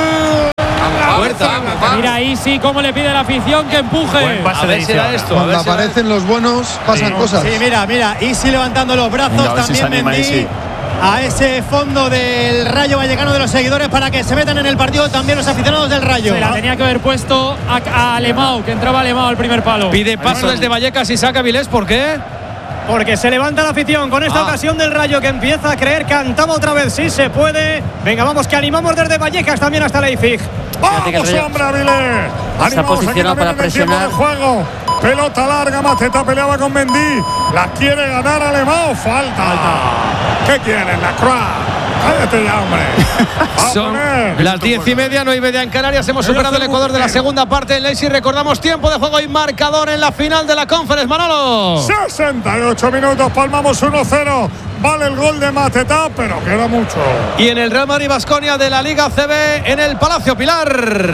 Puerta. Mira ahí sí cómo le pide la afición que empuje. Buen pase A de ver si Isi era ahora. esto. A Cuando ver si era aparecen los buenos, pasan cosas. Sí, mira, mira, Isi levantando los brazos, Venga, a ver si se también anima Mendy Isi. a ese fondo del Rayo Vallecano de los seguidores para que se metan en el partido también los aficionados del Rayo. Se la tenía que haber puesto a, a Alemão, que entraba Alemão al primer palo. Pide paso desde Vallecas y saca Vilés, ¿por qué? Porque se levanta la afición con esta Ah. ocasión del Rayo que empieza a creer, cantaba otra vez, sí se puede. Venga, vamos, que animamos desde Vallecas también hasta Leipzig. Fíjate que el Vamos, Rayo hombre, Avilés. está Animamos aquí posicionado también para en el tiempo presionar. de juego. Pelota larga, Mateta peleaba con Mendy. La quiere ganar Alemão. Falta. ¿Qué quieren? La Croix. Cállate ya, hombre. Va a Son poner. las diez y media, nueve y media en Canarias. Hemos superado el Ecuador de la segunda parte en Leipzig. Recordamos tiempo de juego y marcador en la final de la Conference, Manolo. sesenta y ocho minutos, palmamos uno cero. Vale el gol de Mateta, pero queda mucho. Y en el Real Madrid Baskonia de la Liga C B en el Palacio Pilar.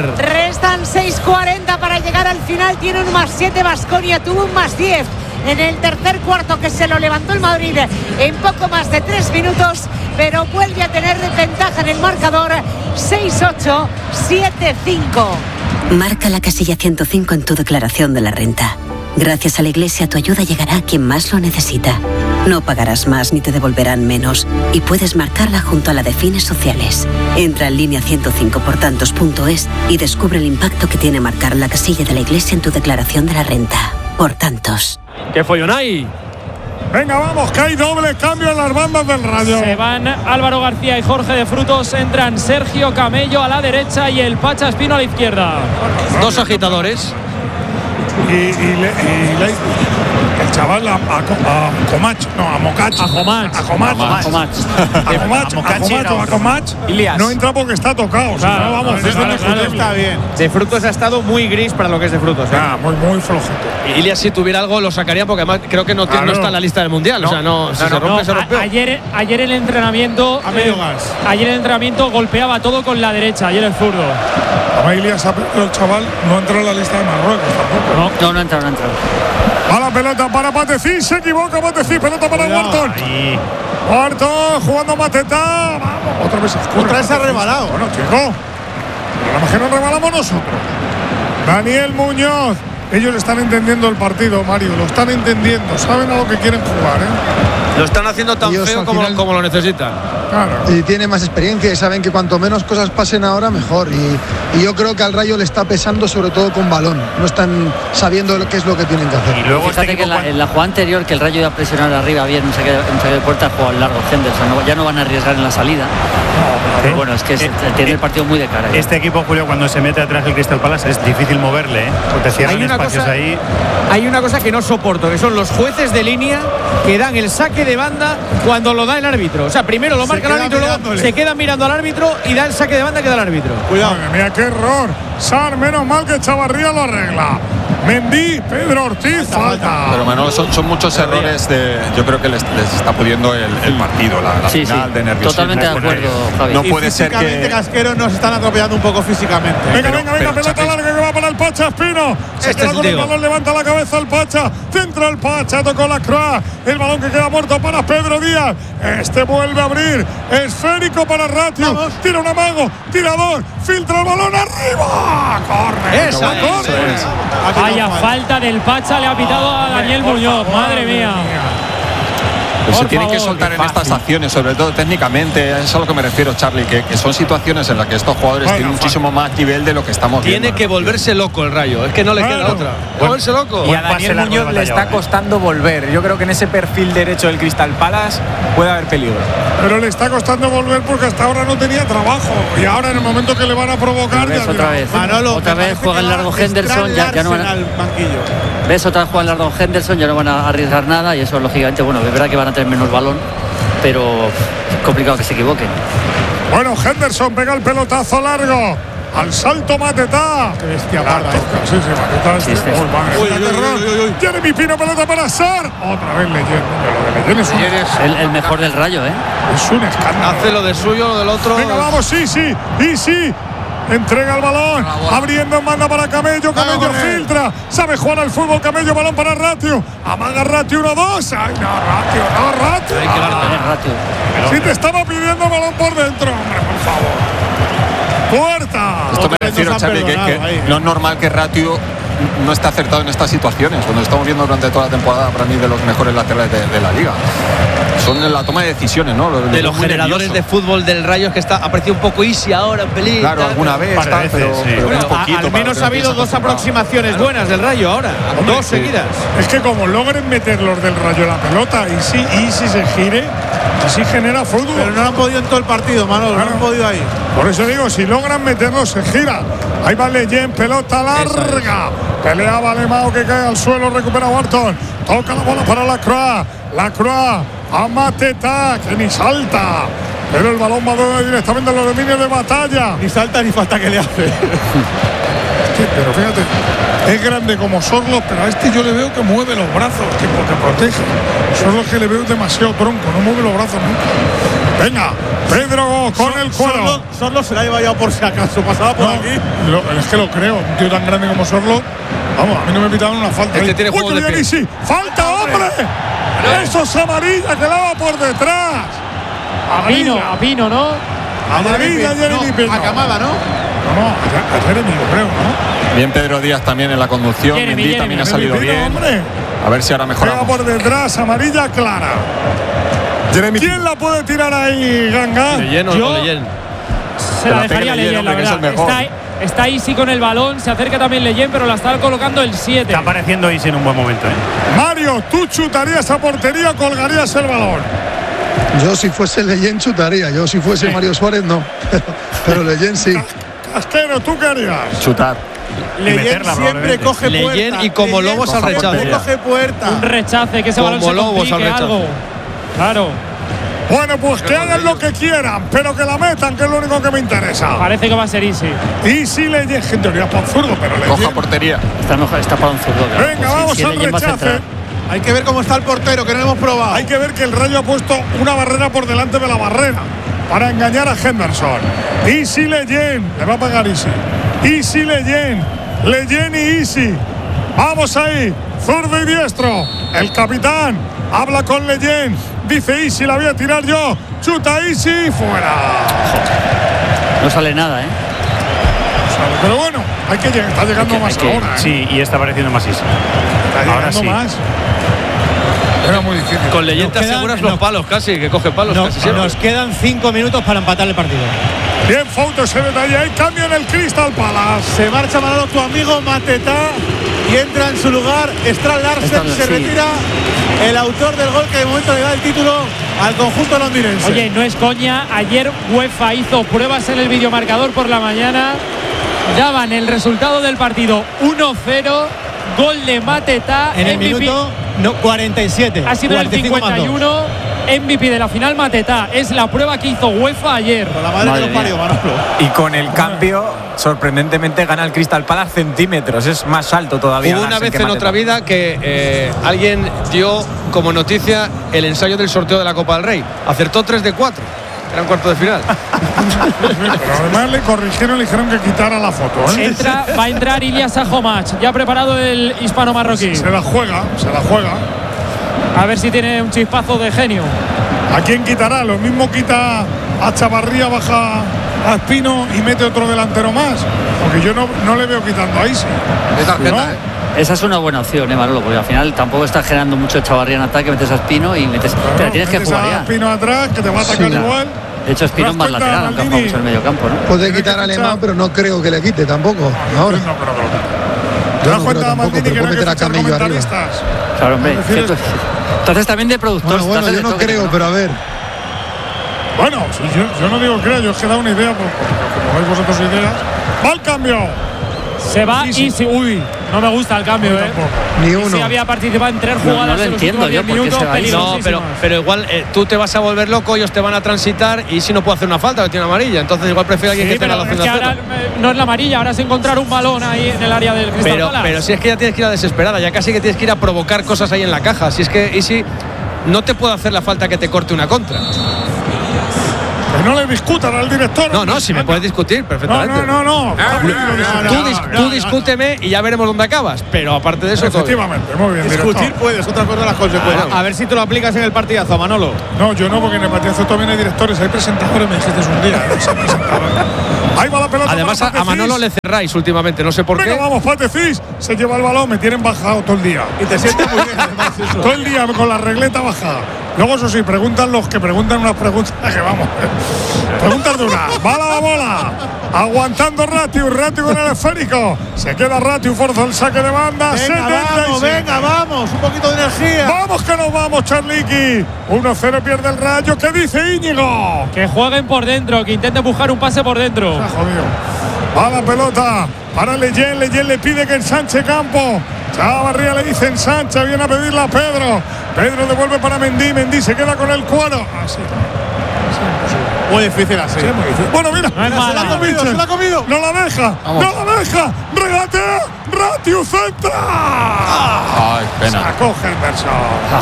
Restan seis cuarenta para llegar al final. Tiene un más siete Baskonia, tuvo un más diez en el tercer cuarto que se lo levantó el Madrid en poco más de tres minutos, pero vuelve a tener ventaja en el marcador. Seis ocho, siete cinco. Marca la casilla ciento cinco en tu declaración de la renta. Gracias a la Iglesia, tu ayuda llegará a quien más lo necesita. No pagarás más ni te devolverán menos y puedes marcarla junto a la de fines sociales. Entra en línea ciento cinco por tantos punto es y descubre el impacto que tiene marcar la casilla de la Iglesia en tu declaración de la renta. Por tantos. ¿Qué follón hay? Venga, vamos, que hay doble cambio en las bandas del Rayo. Se van Álvaro García y Jorge de Frutos. Entran Sergio Camello a la derecha y el Pacha Espino a la izquierda. Dos agitadores. Y, y, le, y le- el chaval a, a, a Comach, no, a Mocach. A Comach. A Comach. A Comach. A Comach, a Comach o a Comach. Ilias. No entra porque está tocado. Si Claro, no, vamos, claro, es claro, indiscutible. claro. Está bien. De Frutos ha estado muy gris para lo que es de Frutos. ¿eh? Ah, muy, muy flojito. Y Ilias, si tuviera algo, lo sacaría porque además creo que no, tiene- no Claro. está en la lista del Mundial. O sea, no, si No, se no, rompe, no, se rompe. a- ayer, ayer el entrenamiento. A medio eh, gas. Ayer el entrenamiento golpeaba todo con la derecha. Ayer el zurdo. Además, Ilias ha perdido el chaval, no entró en la lista de Marruecos tampoco. No, no ha entrado, no ha entrado. Va la pelota para Patecín, se equivoca Patecín, pelota para Wharton. Wharton jugando Mateta. Vamos, otra vez. Otra vez se ha rebalado. Bueno, chico. Pero la que nos rebalamos nosotros. Daniel Muñoz. Ellos están entendiendo el partido, Mario. Lo están entendiendo. Saben a lo que quieren jugar, ¿eh? Lo están haciendo tan Ellos, feo al como, final, como lo necesitan. Claro. Y tiene más experiencia y saben que cuanto menos cosas pasen ahora, mejor. Y, y yo creo que al Rayo le está pesando sobre todo con balón. No están sabiendo lo, qué es lo que tienen que hacer. Y luego fíjate que en la, en la jugada anterior, que el Rayo iba a presionar arriba bien, un saque, un saque de puerta, ha jugado al largo Henderson. No, ya no van a arriesgar en la salida. Pero bueno, es que es, eh, tiene eh, el partido muy de cara. ¿eh? Este equipo, Julio, cuando se mete atrás el Crystal Palace es difícil moverle, ¿eh? Porque cierran Hay una espacios cosa- ahí. Hay una cosa que no soporto, que son los jueces de línea que dan el saque de banda cuando lo da el árbitro. O sea, primero lo Se marca el queda árbitro, luego mirándole. se quedan mirando al árbitro y da el saque de banda que da el árbitro. Cuidado. Madre mía, qué error. Sar, menos mal que Chavarría lo arregla. Mendy, Pedro Ortiz, falta. Pero Manolo, son, son muchos errores de. Yo creo que les, les está pudiendo el, el partido, la, la Sí, final sí, de nerviosismo. totalmente de acuerdo, Javi. No Y puede ser físicamente, que. Casquero, nos están atropellando un poco físicamente. Venga, Pero- venga, venga, pero, pelota Chapis- larga que va para el Pacha Espino. Se Este queda es con el el tío. balón, levanta la cabeza el Pacha. Centra el Pacha, tocó la Croix. El balón que queda muerto para Pedro Díaz. Este vuelve a abrir. Esférico para Ratio. Tira un amago. Tirador. Filtra el balón arriba. Corre. Esa toma, es, corre. esa Vaya falta del Pacha, le ha pitado a Daniel Muñoz. Madre mía. Pero se Por tienen que favor, soltar qué en estas acciones, sobre todo técnicamente. Es a lo que me refiero, Charlie, que, que son situaciones en las que estos jugadores Bueno, tienen muchísimo más nivel de lo que estamos viendo. Tiene que volverse loco el Rayo. Es que no le queda Claro. otra. Volverse loco. Y a Buen pase Daniel largo de Muñoz le batalla, está ¿eh? costando volver. Yo creo que en ese perfil derecho del Crystal Palace puede haber peligro. Pero le está costando volver porque hasta ahora no tenía trabajo. Y ahora en el momento que le van a provocar. ¿Ves? ya Otra dirá, vez. Manolo, Otra me vez parece juega que el va largo a Henderson. Ya, ya no van Larsen a, al banquillo. ¿Ves? Otra vez juega el largo Henderson. Ya no van a arriesgar nada. Y eso, lógicamente, bueno, es verdad que van a tener menos balón. Pero es complicado que se equivoquen. Bueno, Henderson pega el pelotazo largo. Al salto Mateta. Qué bestia parda esta. Sí, sí, Mateta. Sí, sí, sí. Uy, madre Uy, mía, uy, terror. uy, uy, uy. Jeremy Pino, pelota para Sar. Otra vez Leyen. Lo de Leyen es un, El, el mejor del Rayo, ¿eh? es un escándalo. Hace lo de suyo, lo del otro. Venga, vamos, sí, sí. Y sí. Entrega el balón, abriendo, manda para Camello, Camello filtra, sabe jugar al fútbol, Camello, balón para Ratio, amaga Ratio, uno dos, ay no, Ratio, no, Ratio, Hay que tener ratio. si te estaba pidiendo balón por dentro, hombre, por favor, puerta. Esto me Otra vez refiero, nos han Charlie, que, que perdonado ahí. no es normal que Ratio no esté acertado en estas situaciones, cuando estamos viendo durante toda la temporada para mí de los mejores laterales de, de la liga. Son en la toma de decisiones, ¿no? Lo- lo De veo los muy generadores nervioso. de fútbol del Rayo es que está aparecido un poco easy ahora, un pelín. Claro, tal, alguna pero- vez, par de tal, veces, pero, sí. pero Bueno, un A- poquito. al para menos que ha habido empiece dos acostumbrado. aproximaciones buenas del Rayo ahora. Hombre, Dos sí. seguidas. Es que como logren meter los del Rayo la pelota y si, y si se gire, así genera fútbol. Pero no lo han podido en todo el partido, Manolo. No Claro. han podido ahí. Por eso digo, si logran meterlo, se gira. Ahí va Leyen, pelota larga. Pelea Valemao que cae al suelo, recupera Wharton. Toca la bola para la Croix. La Croix a Mateta, que ni salta. Pero el balón va directamente a los dominios de batalla. Ni salta ni falta que le hace. Sí, pero fíjate, es grande como Sorlo, pero a este yo le veo que mueve los brazos, que te protege. Sorlo que le veo demasiado tronco, no mueve los brazos nunca. Venga, Pedro con el cuero. Sorlo, Sorlo se la ha llevado por si acaso. Pasaba por No, aquí. lo- es que lo creo, un tío tan grande como Sorlo. Vamos, a mí no me pitaban una falta. Este ahí. tiene Uy, juego que de viene pie. sí. ¡Falta, hombre! Eso es amarilla que la va por detrás. A Pino, a Pino, ¿no? Amarilla, Jeremy No, Pino. a Camada, ¿no? No, no, a, a Jeremy, yo creo, ¿no? Bien, Pedro Díaz también en la conducción. Jeremy, Mendy Jeremy, también ha Jeremy salido Pino, bien. hombre. A ver si ahora Pega mejoramos. por detrás, amarilla clara. ¿Quién la puede tirar ahí, Ganga? Leyen o Yo- no Leyen. Se Que la la dejaría pegue Leyen, Leyen, la hombre, que es verdad. el mejor. Está, está Isi con el balón, se acerca también Leyen, pero la está colocando el siete. Está apareciendo Isi en un buen momento, ¿eh? Mario, tú chutarías a portería o colgarías el balón. Yo si fuese Leyen chutaría, yo si fuese Mario Suárez no, pero Leyen sí. Casquero, ¿tú qué harías? Chutar. Leyen meterla, siempre probablemente. coge Leyen puerta. y como Leyen Lobos al siempre rechace. coge puerta. Un rechace, que ese Como balón se Lobos al complique rechace. algo. Claro, Bueno, pues que hagan lo que quieran, pero que la metan, que es lo único que me interesa. parece que va a ser Isi. Y si Leyen, gente, teoría para zurdo, pero Coja Leyen. portería. Está mejor, está para un zurdo. claro. Venga, Pues sí, vamos si al Leyen va a rechace. centrar. Hay que ver cómo está el portero, que no lo hemos probado. Hay que ver que el Rayo ha puesto una barrera por delante de la barrera para engañar a Henderson. Easy Leyen, le va a pagar Easy. Easy Leyen, Leyen y Easy. Vamos ahí. zurdo y diestro. El capitán habla con Leyen. Dice Isi, la voy a tirar yo. Chuta Isi, fuera. No sale nada, ¿eh? Pero bueno, hay que llegar, está llegando hay que, más hay que, ahora. ¿eh? Sí, y está pareciendo más Isi. Está ahora llegando sí. más. Era muy difícil. Con Leyen te Nos quedan- aseguras los no. palos casi, que coge palos No, casi siempre. nos quedan cinco minutos para empatar el partido. Bien, Fouto ese detalle. Hay cambio en el Crystal Palace. Se marcha Manolo, tu amigo Mateta, y entra en su lugar Strand Larsen. Strand, Se sí. retira el autor del gol que de momento le da el título al conjunto londinense. Oye, no es coña. Ayer UEFA hizo pruebas en el videomarcador por la mañana. Daban el resultado del partido uno cero. Gol de Mateta. En el M V P. minuto no, cuarenta y siete. Ha sido el cuarenta y cinco más cincuenta y dos. uno. M V P de la final Mateta. Es la prueba que hizo UEFA ayer. Con la madre, Madre que los parió, mía. Manolo. Y con el cambio, sorprendentemente gana el Crystal Palace centímetros. Es más alto todavía. Hubo una Larsen vez que en Mateta. otra vida que eh, alguien dio como noticia el ensayo del sorteo de la Copa del Rey. Acertó tres de cuatro. Era un cuarto de final. Pero además le corrigieron, le dijeron que quitara la foto. ¿eh? Entra, va a entrar Ilyas Sajomach. Ya ha preparado el hispano-marroquí. Se la juega, se la juega. A ver si tiene un chispazo de genio. ¿A quién quitará? Lo mismo quita a Chavarría, baja a Espino y mete otro delantero más. Porque yo no, no le veo quitando a Isi. De tarjeta, ¿No? ¿eh? Esa es una buena opción, ¿eh, Manolo? Porque al final tampoco está generando mucho Chavarría en ataque. Metes a Espino y metes. Claro, pero tienes que metes jugar a ya. Espino atrás, que te va a atacar Sí. igual. De hecho, Espino es más ¿Te das cuenta, lateral, aunque ha jugado Maldini? mucho en el medio campo, ¿no? Puede Tiene quitar que a fichar. Alemán, pero no creo que le quite tampoco. Ahora. No, pero, pero, ¿Te Yo das no cuenta, creo tampoco, Maldini, pero que no puede hay que meter a fichar Camello arriba. comentaristas? Claro, hombre. Es decir, cierto. Entonces también de productor. Bueno, bueno, yo no creo, pero a ver. Bueno, sí, yo, yo no digo creo, yo os he dado una idea, porque como veis vosotros ideas. ¡Va el cambio! Se va y si. Uy, no me gusta el cambio, ¿eh? Ni Y uno. si había participado en tres No, no jugadas lo en los entiendo últimos yo, diez ¿por qué se minutos. va ahí? No, pero, peligrosísimas. pero igual eh, tú te vas a volver loco, ellos te van a transitar y si no puede hacer una falta, que tiene amarilla. Entonces igual prefiero a alguien Sí, que tenga pero la es opción que de ahora hacerlo. eh, no es la amarilla, ahora es encontrar un balón ahí en el área del Crystal Pero, Palace. pero si es que ya tienes que ir a desesperada, ya casi que tienes que ir a provocar cosas ahí en la caja. Si es que Isi no te puede hacer la falta que te corte una contra. Que no le discutan al director. No, no, si me puedes discutir No, perfectamente. no, no, no. Está bien, Tú, no, dis- no, tú no, discúteme y ya veremos dónde acabas. Pero aparte de eso, todo bien. Efectivamente, muy bien. Discutir director. puedes, otra cosa las consecuencias. A ver si te lo aplicas en el partidazo, Manolo. No, yo no, porque en el partidazo también hay directores, hay presentadores, me dijiste un día. ¿eh? Ese presentador. Ahí va la pelota. Además, a, para a Manolo Patecís. le cerráis últimamente, no sé por Venga, qué. vamos, Patecís. Se lleva el balón, me tienen bajado todo el día. Y te sientes muy bien, además, eso. Todo el día con la regleta bajada. Luego, eso sí, preguntan los que preguntan unas preguntas que vamos. Preguntas duras. Va la bola. Aguantando Ratiu. Ratiu con el esférico. Se queda Ratiu, forza el saque de banda. Venga, setenta y vamos, siete. venga, vamos. Un poquito de energía. Vamos que nos vamos, Charliqui. uno cero pierde el Rayo. ¿Qué dice Íñigo? Que jueguen por dentro, que intenten buscar un pase por dentro. Se ha jodido. Va la pelota para Leyen. Leyen le pide que ensanche campo. Chavarría le dice ensancha. Viene a pedirla a Pedro. Pedro devuelve para Mendy. Mendy se queda con el cuero. Así. Muy difícil así. Bueno, mira. No es se mala. la ha comido, se la ha comido. No la deja. Vamos. No la deja. Regate. Ratiu centra. Ay, pena. Sacó Henderson.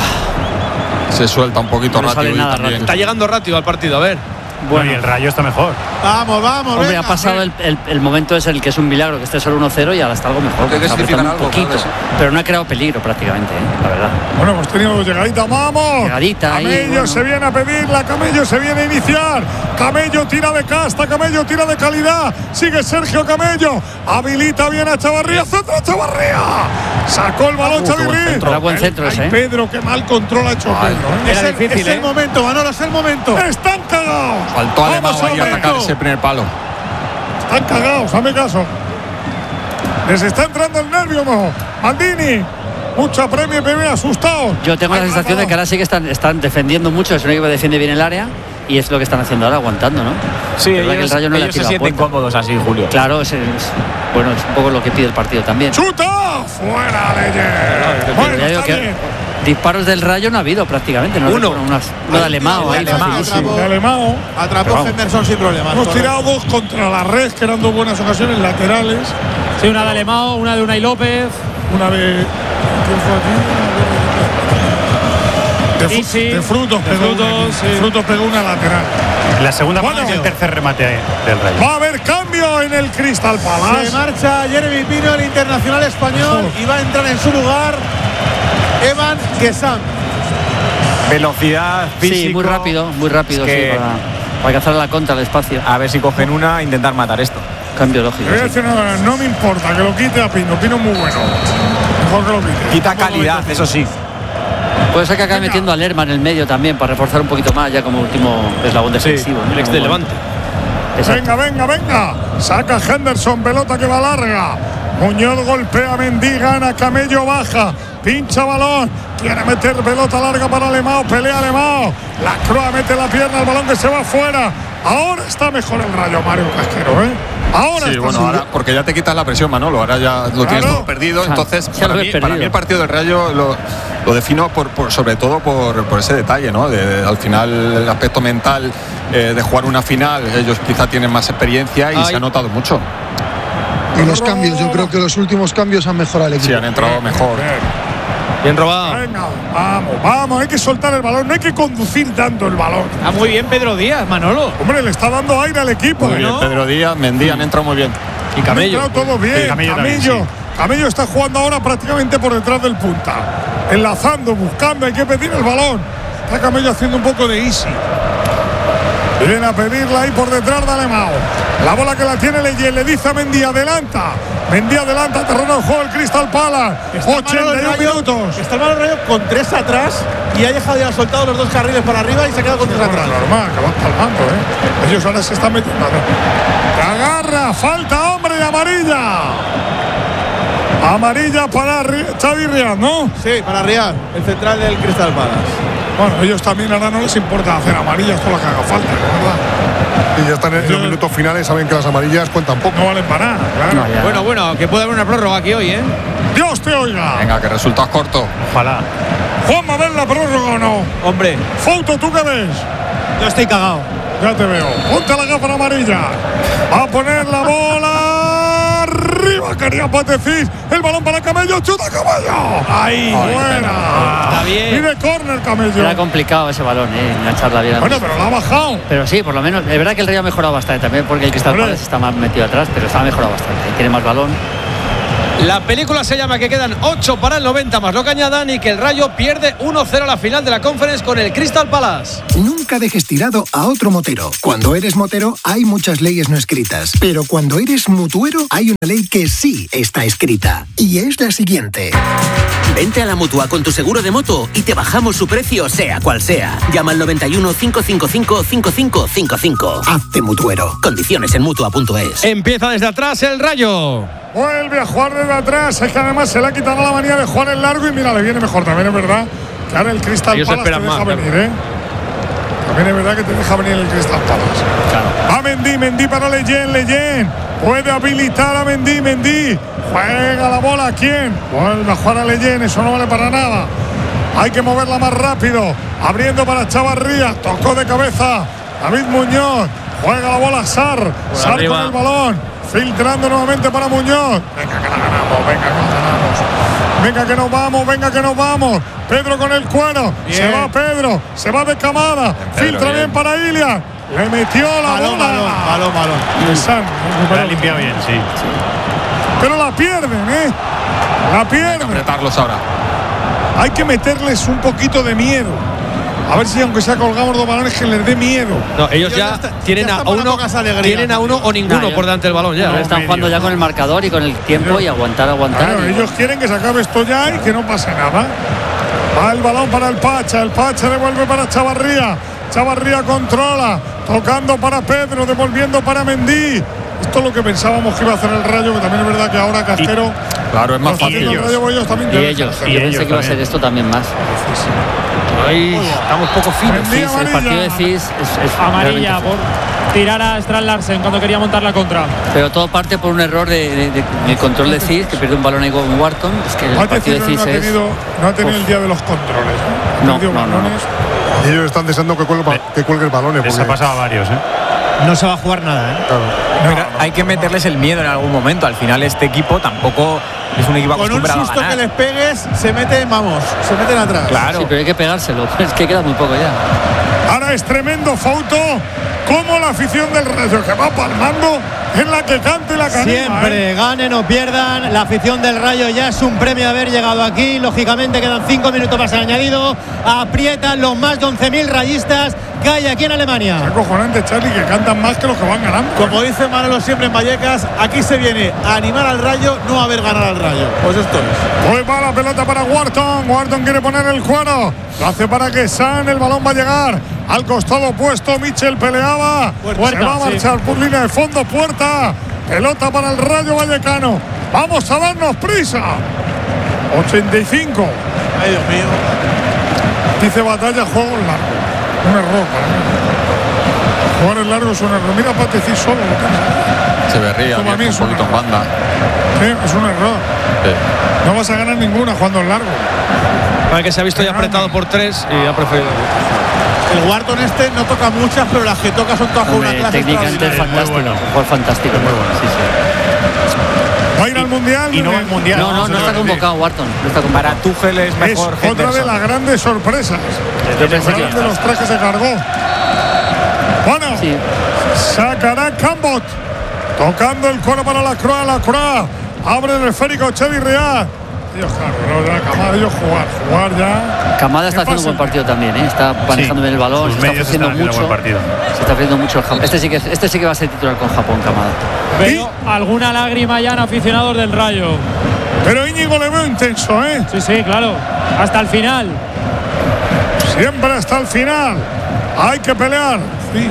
Se suelta un poquito No sale rápido y nada también. Está llegando rápido al partido, a ver. Bueno, y el Rayo está mejor. Vamos, vamos. Hombre, venga, ha pasado el, el, el momento ese en el que es un milagro que esté solo uno cero y ahora está algo mejor. Porque hay que Se ha significar apretado un algo, poquito, claro, pero no ha creado peligro prácticamente, ¿eh? La verdad. Bueno, hemos tenido llegadita, vamos. Llegadita ahí, Camello bueno. se viene a pedirla, Camello se viene a iniciar. Camello tira de casta, Camello tira de calidad. Sigue Sergio Camello. Habilita bien a Chavarría. Centro Chavarría. Sacó el balón Uh, qué buen Chavarría. centro. Era buen centro Ay, ese, ¿eh? Pedro, qué mal control ha hecho Ay, Pedro. ¿eh? Es, Era el, difícil, es ¿eh? el momento, Manolo, es el momento. Están cagados. Faltó Vamos Alemão al ahí a atacar momento. ese primer palo. Están cagados, hazme caso. Les está entrando el nervio, mo. Maldini. Mucha premio, premio, asustados. Yo tengo la Ay, sensación de que ahora sí que están, están defendiendo mucho. Es un equipo que defiende bien el área y es lo que están haciendo ahora, aguantando, ¿no? Sí, Es verdad que el ellos, Rayo no le ha ellos se tirado a sienten puerta. cómodos así, Julio. Claro, es, es- bueno, es un poco lo que pide el partido también. ¡Chuta! ¡Fuera de Yer! Pero Bueno, ya digo está que bien. disparos del Rayo no ha habido prácticamente. No Uno. recuerdo unas- uno de Alemão ahí, Alemão, facilísimo. De Alemão. Atrapó Pero Henderson sin problemas. Hemos correcto. tirado dos contra la red, que eran dos buenas ocasiones laterales. Sí, una de Alemão, una de Unai López. Una de. ¿Quién fue aquí? De, fru- Isi, de frutos, de pegó Frutos, una, sí. de frutos pegó una lateral. En la segunda Bueno. parte es el tercer remate del Rayo. Va a haber cambio en el Crystal Se Palace. marcha Jeremy Pino, el internacional español, y va a entrar en su lugar Evan Gesam. Velocidad, físico. Sí, muy rápido, muy rápido, es que sí, para, para alcanzar la contra, el espacio. A ver si cogen una e intentar matar esto. Cambio lógico. Te voy a decir nada, no me importa que lo quite a Pino. Pino es muy bueno. Mejor que lo quite. Quita calidad, eso sí. Puede ser que acabe metiendo a Lerma en el medio también para reforzar un poquito más, ya como último eslabón defensivo. Sí, el ex de Levante. Venga, venga, venga. Saca Henderson, pelota que va larga. Muñoz golpea a Mendy, gana, Camello baja, pincha balón, quiere meter pelota larga para Alemão, pelea Alemão, la Croa mete la pierna, el balón que se va fuera. Ahora está mejor el Rayo, Mario Casquero, ¿eh? Ahora sí, está bueno, ahora, porque ya te quitas la presión, Manolo, ahora ya lo claro. tienes todo perdido, entonces para mí, para mí el partido del Rayo lo, lo defino por, por, sobre todo por, por ese detalle, ¿no? De, al final el aspecto mental eh, de jugar una final, ellos quizá tienen más experiencia y Ay. se ha notado mucho. Y los cambios, yo creo que los últimos cambios han mejorado el equipo. Sí, han entrado mejor. Bien robado. Venga, vamos, vamos, hay que soltar el balón, no hay que conducir dando el balón. Ah, muy bien Pedro Díaz, Manolo. Hombre, le está dando aire al equipo. Muy bien, ¿no? Pedro Díaz, Mendy han entrado muy bien. Y Camello. Han entrado todos bien. Sí, Camello, Camello, también, sí. Camello está jugando ahora prácticamente por detrás del punta. Enlazando, buscando, hay que pedir el balón. Está Camello haciendo un poco de easy. Viene a pedirla ahí por detrás de Alemão. La bola que la tiene Leyen, le dice a Mendy, adelanta. Mendy adelanta, terreno de juego el Crystal Palace. ochenta y uno minutos. Está el Malo Rayo con tres atrás y ha dejado ya soltado los dos carriles para arriba y se ha quedado con tres atrás. Normal, que van palmando, ¿eh? Ellos ahora se están metiendo. Te agarra, falta hombre de amarilla. Amarilla para Xavi Riad, ¿no? Sí, para Riad, el central del Crystal Palace. Bueno, ellos también ahora no les importa hacer amarillas por la que haga falta, ¿verdad? Y ya están en los minutos finales, saben que las amarillas cuentan poco. No valen para nada, claro. No, bueno, bueno, que puede haber una prórroga aquí hoy, ¿eh? Dios te oiga. Venga, que resultados cortos. Ojalá. Juanma, ¿ves la prórroga o no? Hombre. Fouto, ¿tú qué ves? Yo estoy cagado. Ya te veo. Ponte la gafa amarilla. Va a poner la bola arriba. Quería Patecís. El balón para Camello. ¡Chuta Camello! ¡Ahí! ¡Buena! Está bien. Y de córner, Camello. Era complicado ese balón, ¿eh? Engancharla bien. Bueno, pero la ha bajado. Pero sí, por lo menos. Es verdad que el Rayo ha mejorado bastante también porque el Crystal Palace está más metido atrás, pero está mejorado bastante. Tiene más balón. La película se llama que quedan ocho para el noventa más lo que añadan y que el Rayo pierde uno cero a la final de la Conference con el Crystal Palace. Nunca dejes tirado a otro motero. Cuando eres motero hay muchas leyes no escritas, pero cuando eres mutuero hay una ley que sí está escrita y es la siguiente. Vente a la Mutua con tu seguro de moto y te bajamos su precio sea cual sea. Llama al noventa y uno, cinco cinco cinco, cinco cinco cinco cinco. Hazte mutuero. Condiciones en mutua punto es. Empieza desde atrás el Rayo. Vuelve a jugar desde atrás. Es que además se le ha quitado la manía de jugar en largo y mira, le viene mejor también, es verdad. Que ahora el Crystal Ellos Palace te deja más, venir, claro. ¿eh? También es verdad que te deja venir el Crystal Palace. Claro. Va Mendy, Mendy para Leyen, Leyen. Puede habilitar a Mendy, Mendy. Juega la bola, ¿a quién? Vuelve a jugar a Leyen, eso no vale para nada. Hay que moverla más rápido. Abriendo para Chavarría. Tocó de cabeza David Muñoz. Juega la bola Sar. Sar arriba. Con el balón. Filtrando nuevamente para Muñoz. Venga que la ganamos, venga que la ganamos. Venga que nos vamos, venga que nos vamos. Pedro con el cuero. Bien. Se va Pedro. Se va descamada. Filtra bien, bien para Ilias. Le metió la balón, bola. Balón, balón, balón. La ha limpiado bien, sí. sí. Pero la pierden, ¿eh? La pierden. Hay que apretarlos ahora. Hay que meterles un poquito de miedo. A ver si aunque sea colgamos dos balones que les dé miedo. No, ellos ya, ya está, tienen, ya a uno, tienen a uno o ninguno no, por delante del balón ya. No, ¿eh? Están jugando ya con el marcador y con el tiempo no. y aguantar, aguantar. Claro, y... ellos quieren que se acabe esto ya y que no pase nada. Va el balón para el Pacha, el Pacha devuelve para Chavarría. Chavarría controla, tocando para Pedro, devolviendo para Mendy. Esto es lo que pensábamos que iba a hacer el Rayo, que también es verdad que ahora Casquero. Y, claro, es más fácil. El Rayo, ellos también y ellos, y yo pensé que iba a ser esto también más. Sí, sí. Ahí estamos poco finos. Sí, el partido de Cis es, es amarilla por tirar a Strand Larsen cuando quería montar la contra. Pero todo parte por un error de, de, de, de control de Cis, que pierde un balón ahí con Wharton. Es que el no partido de Cis no ha tenido, es. No ha tenido Uf. el día de los controles. No, no, no, no. Y ellos están deseando que cuelgue, que cuelgue el balón. Les ha pasado a varios, ¿eh? No se va a jugar nada, ¿eh? Claro. No, Pero hay que meterles el miedo en algún momento. Al final este equipo tampoco es un equipo acostumbrado a ganar. Con un susto que les pegues, se meten, vamos, se meten atrás. Claro. Sí, pero hay que pegárselo. Es que queda muy poco ya. Ahora es tremendo Fouto como la afición del Rayo, que va palmando en la que cante la canima. Siempre, ¿eh? ganen o pierdan, la afición del Rayo ya es un premio haber llegado aquí. Lógicamente quedan cinco minutos más al añadido. Aprietan los más de once mil rayistas que hay aquí en Alemania. Es acojonante, Charlie, que cantan más que los que van ganando. Como dice Manolo siempre en Vallecas, aquí se viene a animar al Rayo, no a ver ganar al Rayo. Pues esto es. Pues va la pelota para Wharton. Wharton quiere poner el cuero. Lo hace para que San. El balón va a llegar al costado opuesto. Mitchell peleaba. Puerta, se va a marchar sí. por línea de fondo. Puerta. Pelota para el Rayo Vallecano. Vamos a darnos prisa. ochenta y cinco. Ay, Dios mío. Dice Batalla, juego en largo. Un error para mí. Jugar en largo es un error. Mira, para decir solo lo que Se berría Como a mí un es un poquito en error. banda. Sí, es un error. Sí. No vas a ganar ninguna jugando en largo. Para que se ha visto ya apretado por tres y ha preferido. El Wharton este no toca muchas, pero las que toca son todas con una Hombre, clase técnicamente es extraordinaria. fantástico. Un jugador fantástico. Muy bueno. Sí, sí. Va a ir al Mundial. Y no va al Mundial. No, no, no está convocado Wharton. No está convocado. Para Tuchel es Es mejor otra de Henderson. las grandes sorpresas. Yo pensé que de los tres que se cargó. Bueno, Sí. sacará Cambot. Tocando el coro para la Croa. La Croa abre el esférico. Chevy Riad. Dios, claro, ya Camada, ellos jugar, jugar ya. Camada está haciendo un buen partido también, ¿eh? Está manejando bien el balón, sus se está medios ofreciendo están haciendo mucho. buen partido. Se está ofreciendo mucho el Japón. Este sí que este sí que va a ser titular con Japón, Camada. Veo alguna lágrima ya en aficionados del Rayo. Pero Íñigo le veo intenso, ¿eh? Sí, sí, claro. Hasta el final. Siempre hasta el final. Hay que pelear. Sí.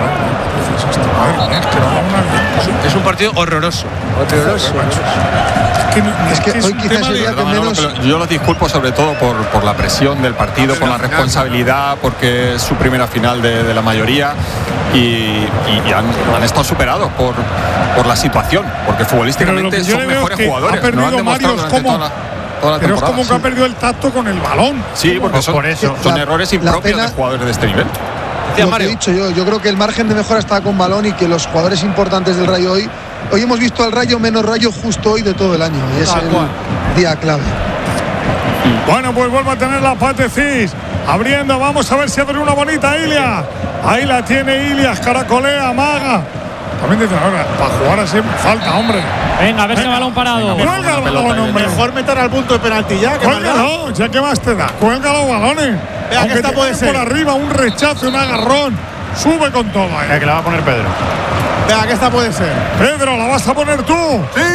Es un partido horroroso. Horroroso. Es que hoy quizás el día que Perdona, menos. Manolo, pero yo lo disculpo sobre todo por, por la presión del partido, por la responsabilidad, porque es su primera final de, de la mayoría y, y- y han, han estado superados por, por la situación, porque Pero lo futbolísticamente que yo son le veo es mejores que jugadores. ha perdido no han demostrado Mario, es durante como- toda la, toda la Pero es temporada. como que ha perdido el tacto con el balón. Sí, porque son, Por eso. son La- errores la impropios pena- de jugadores de este nivel. Decía Lo que he Mario. dicho yo, yo creo que el margen de mejora está con balón y que los jugadores importantes del Rayo hoy, hoy hemos visto al Rayo menos Rayo justo hoy de todo el año y es Tal el cual. día clave. Bueno, pues vuelve a tener la Patecis. Abriendo, vamos a ver si abre una bonita Ilias. Ahí la tiene Ilias, caracolea, maga. También dice, ahora, para jugar así falta, hombre. Venga, a ver ese balón parado. Cuelga el balón, hombre. Mejor meter al punto de penalti ya. Que Cuélgalo, ya que más te da. Cuelga los balones. Vea, Aunque que esta te puede quede ser. por arriba, un rechazo, un agarrón. Sube con todo ahí. Que la va a poner Pedro. Vea que esta puede ser. Pedro, ¿la vas a poner tú? Sí.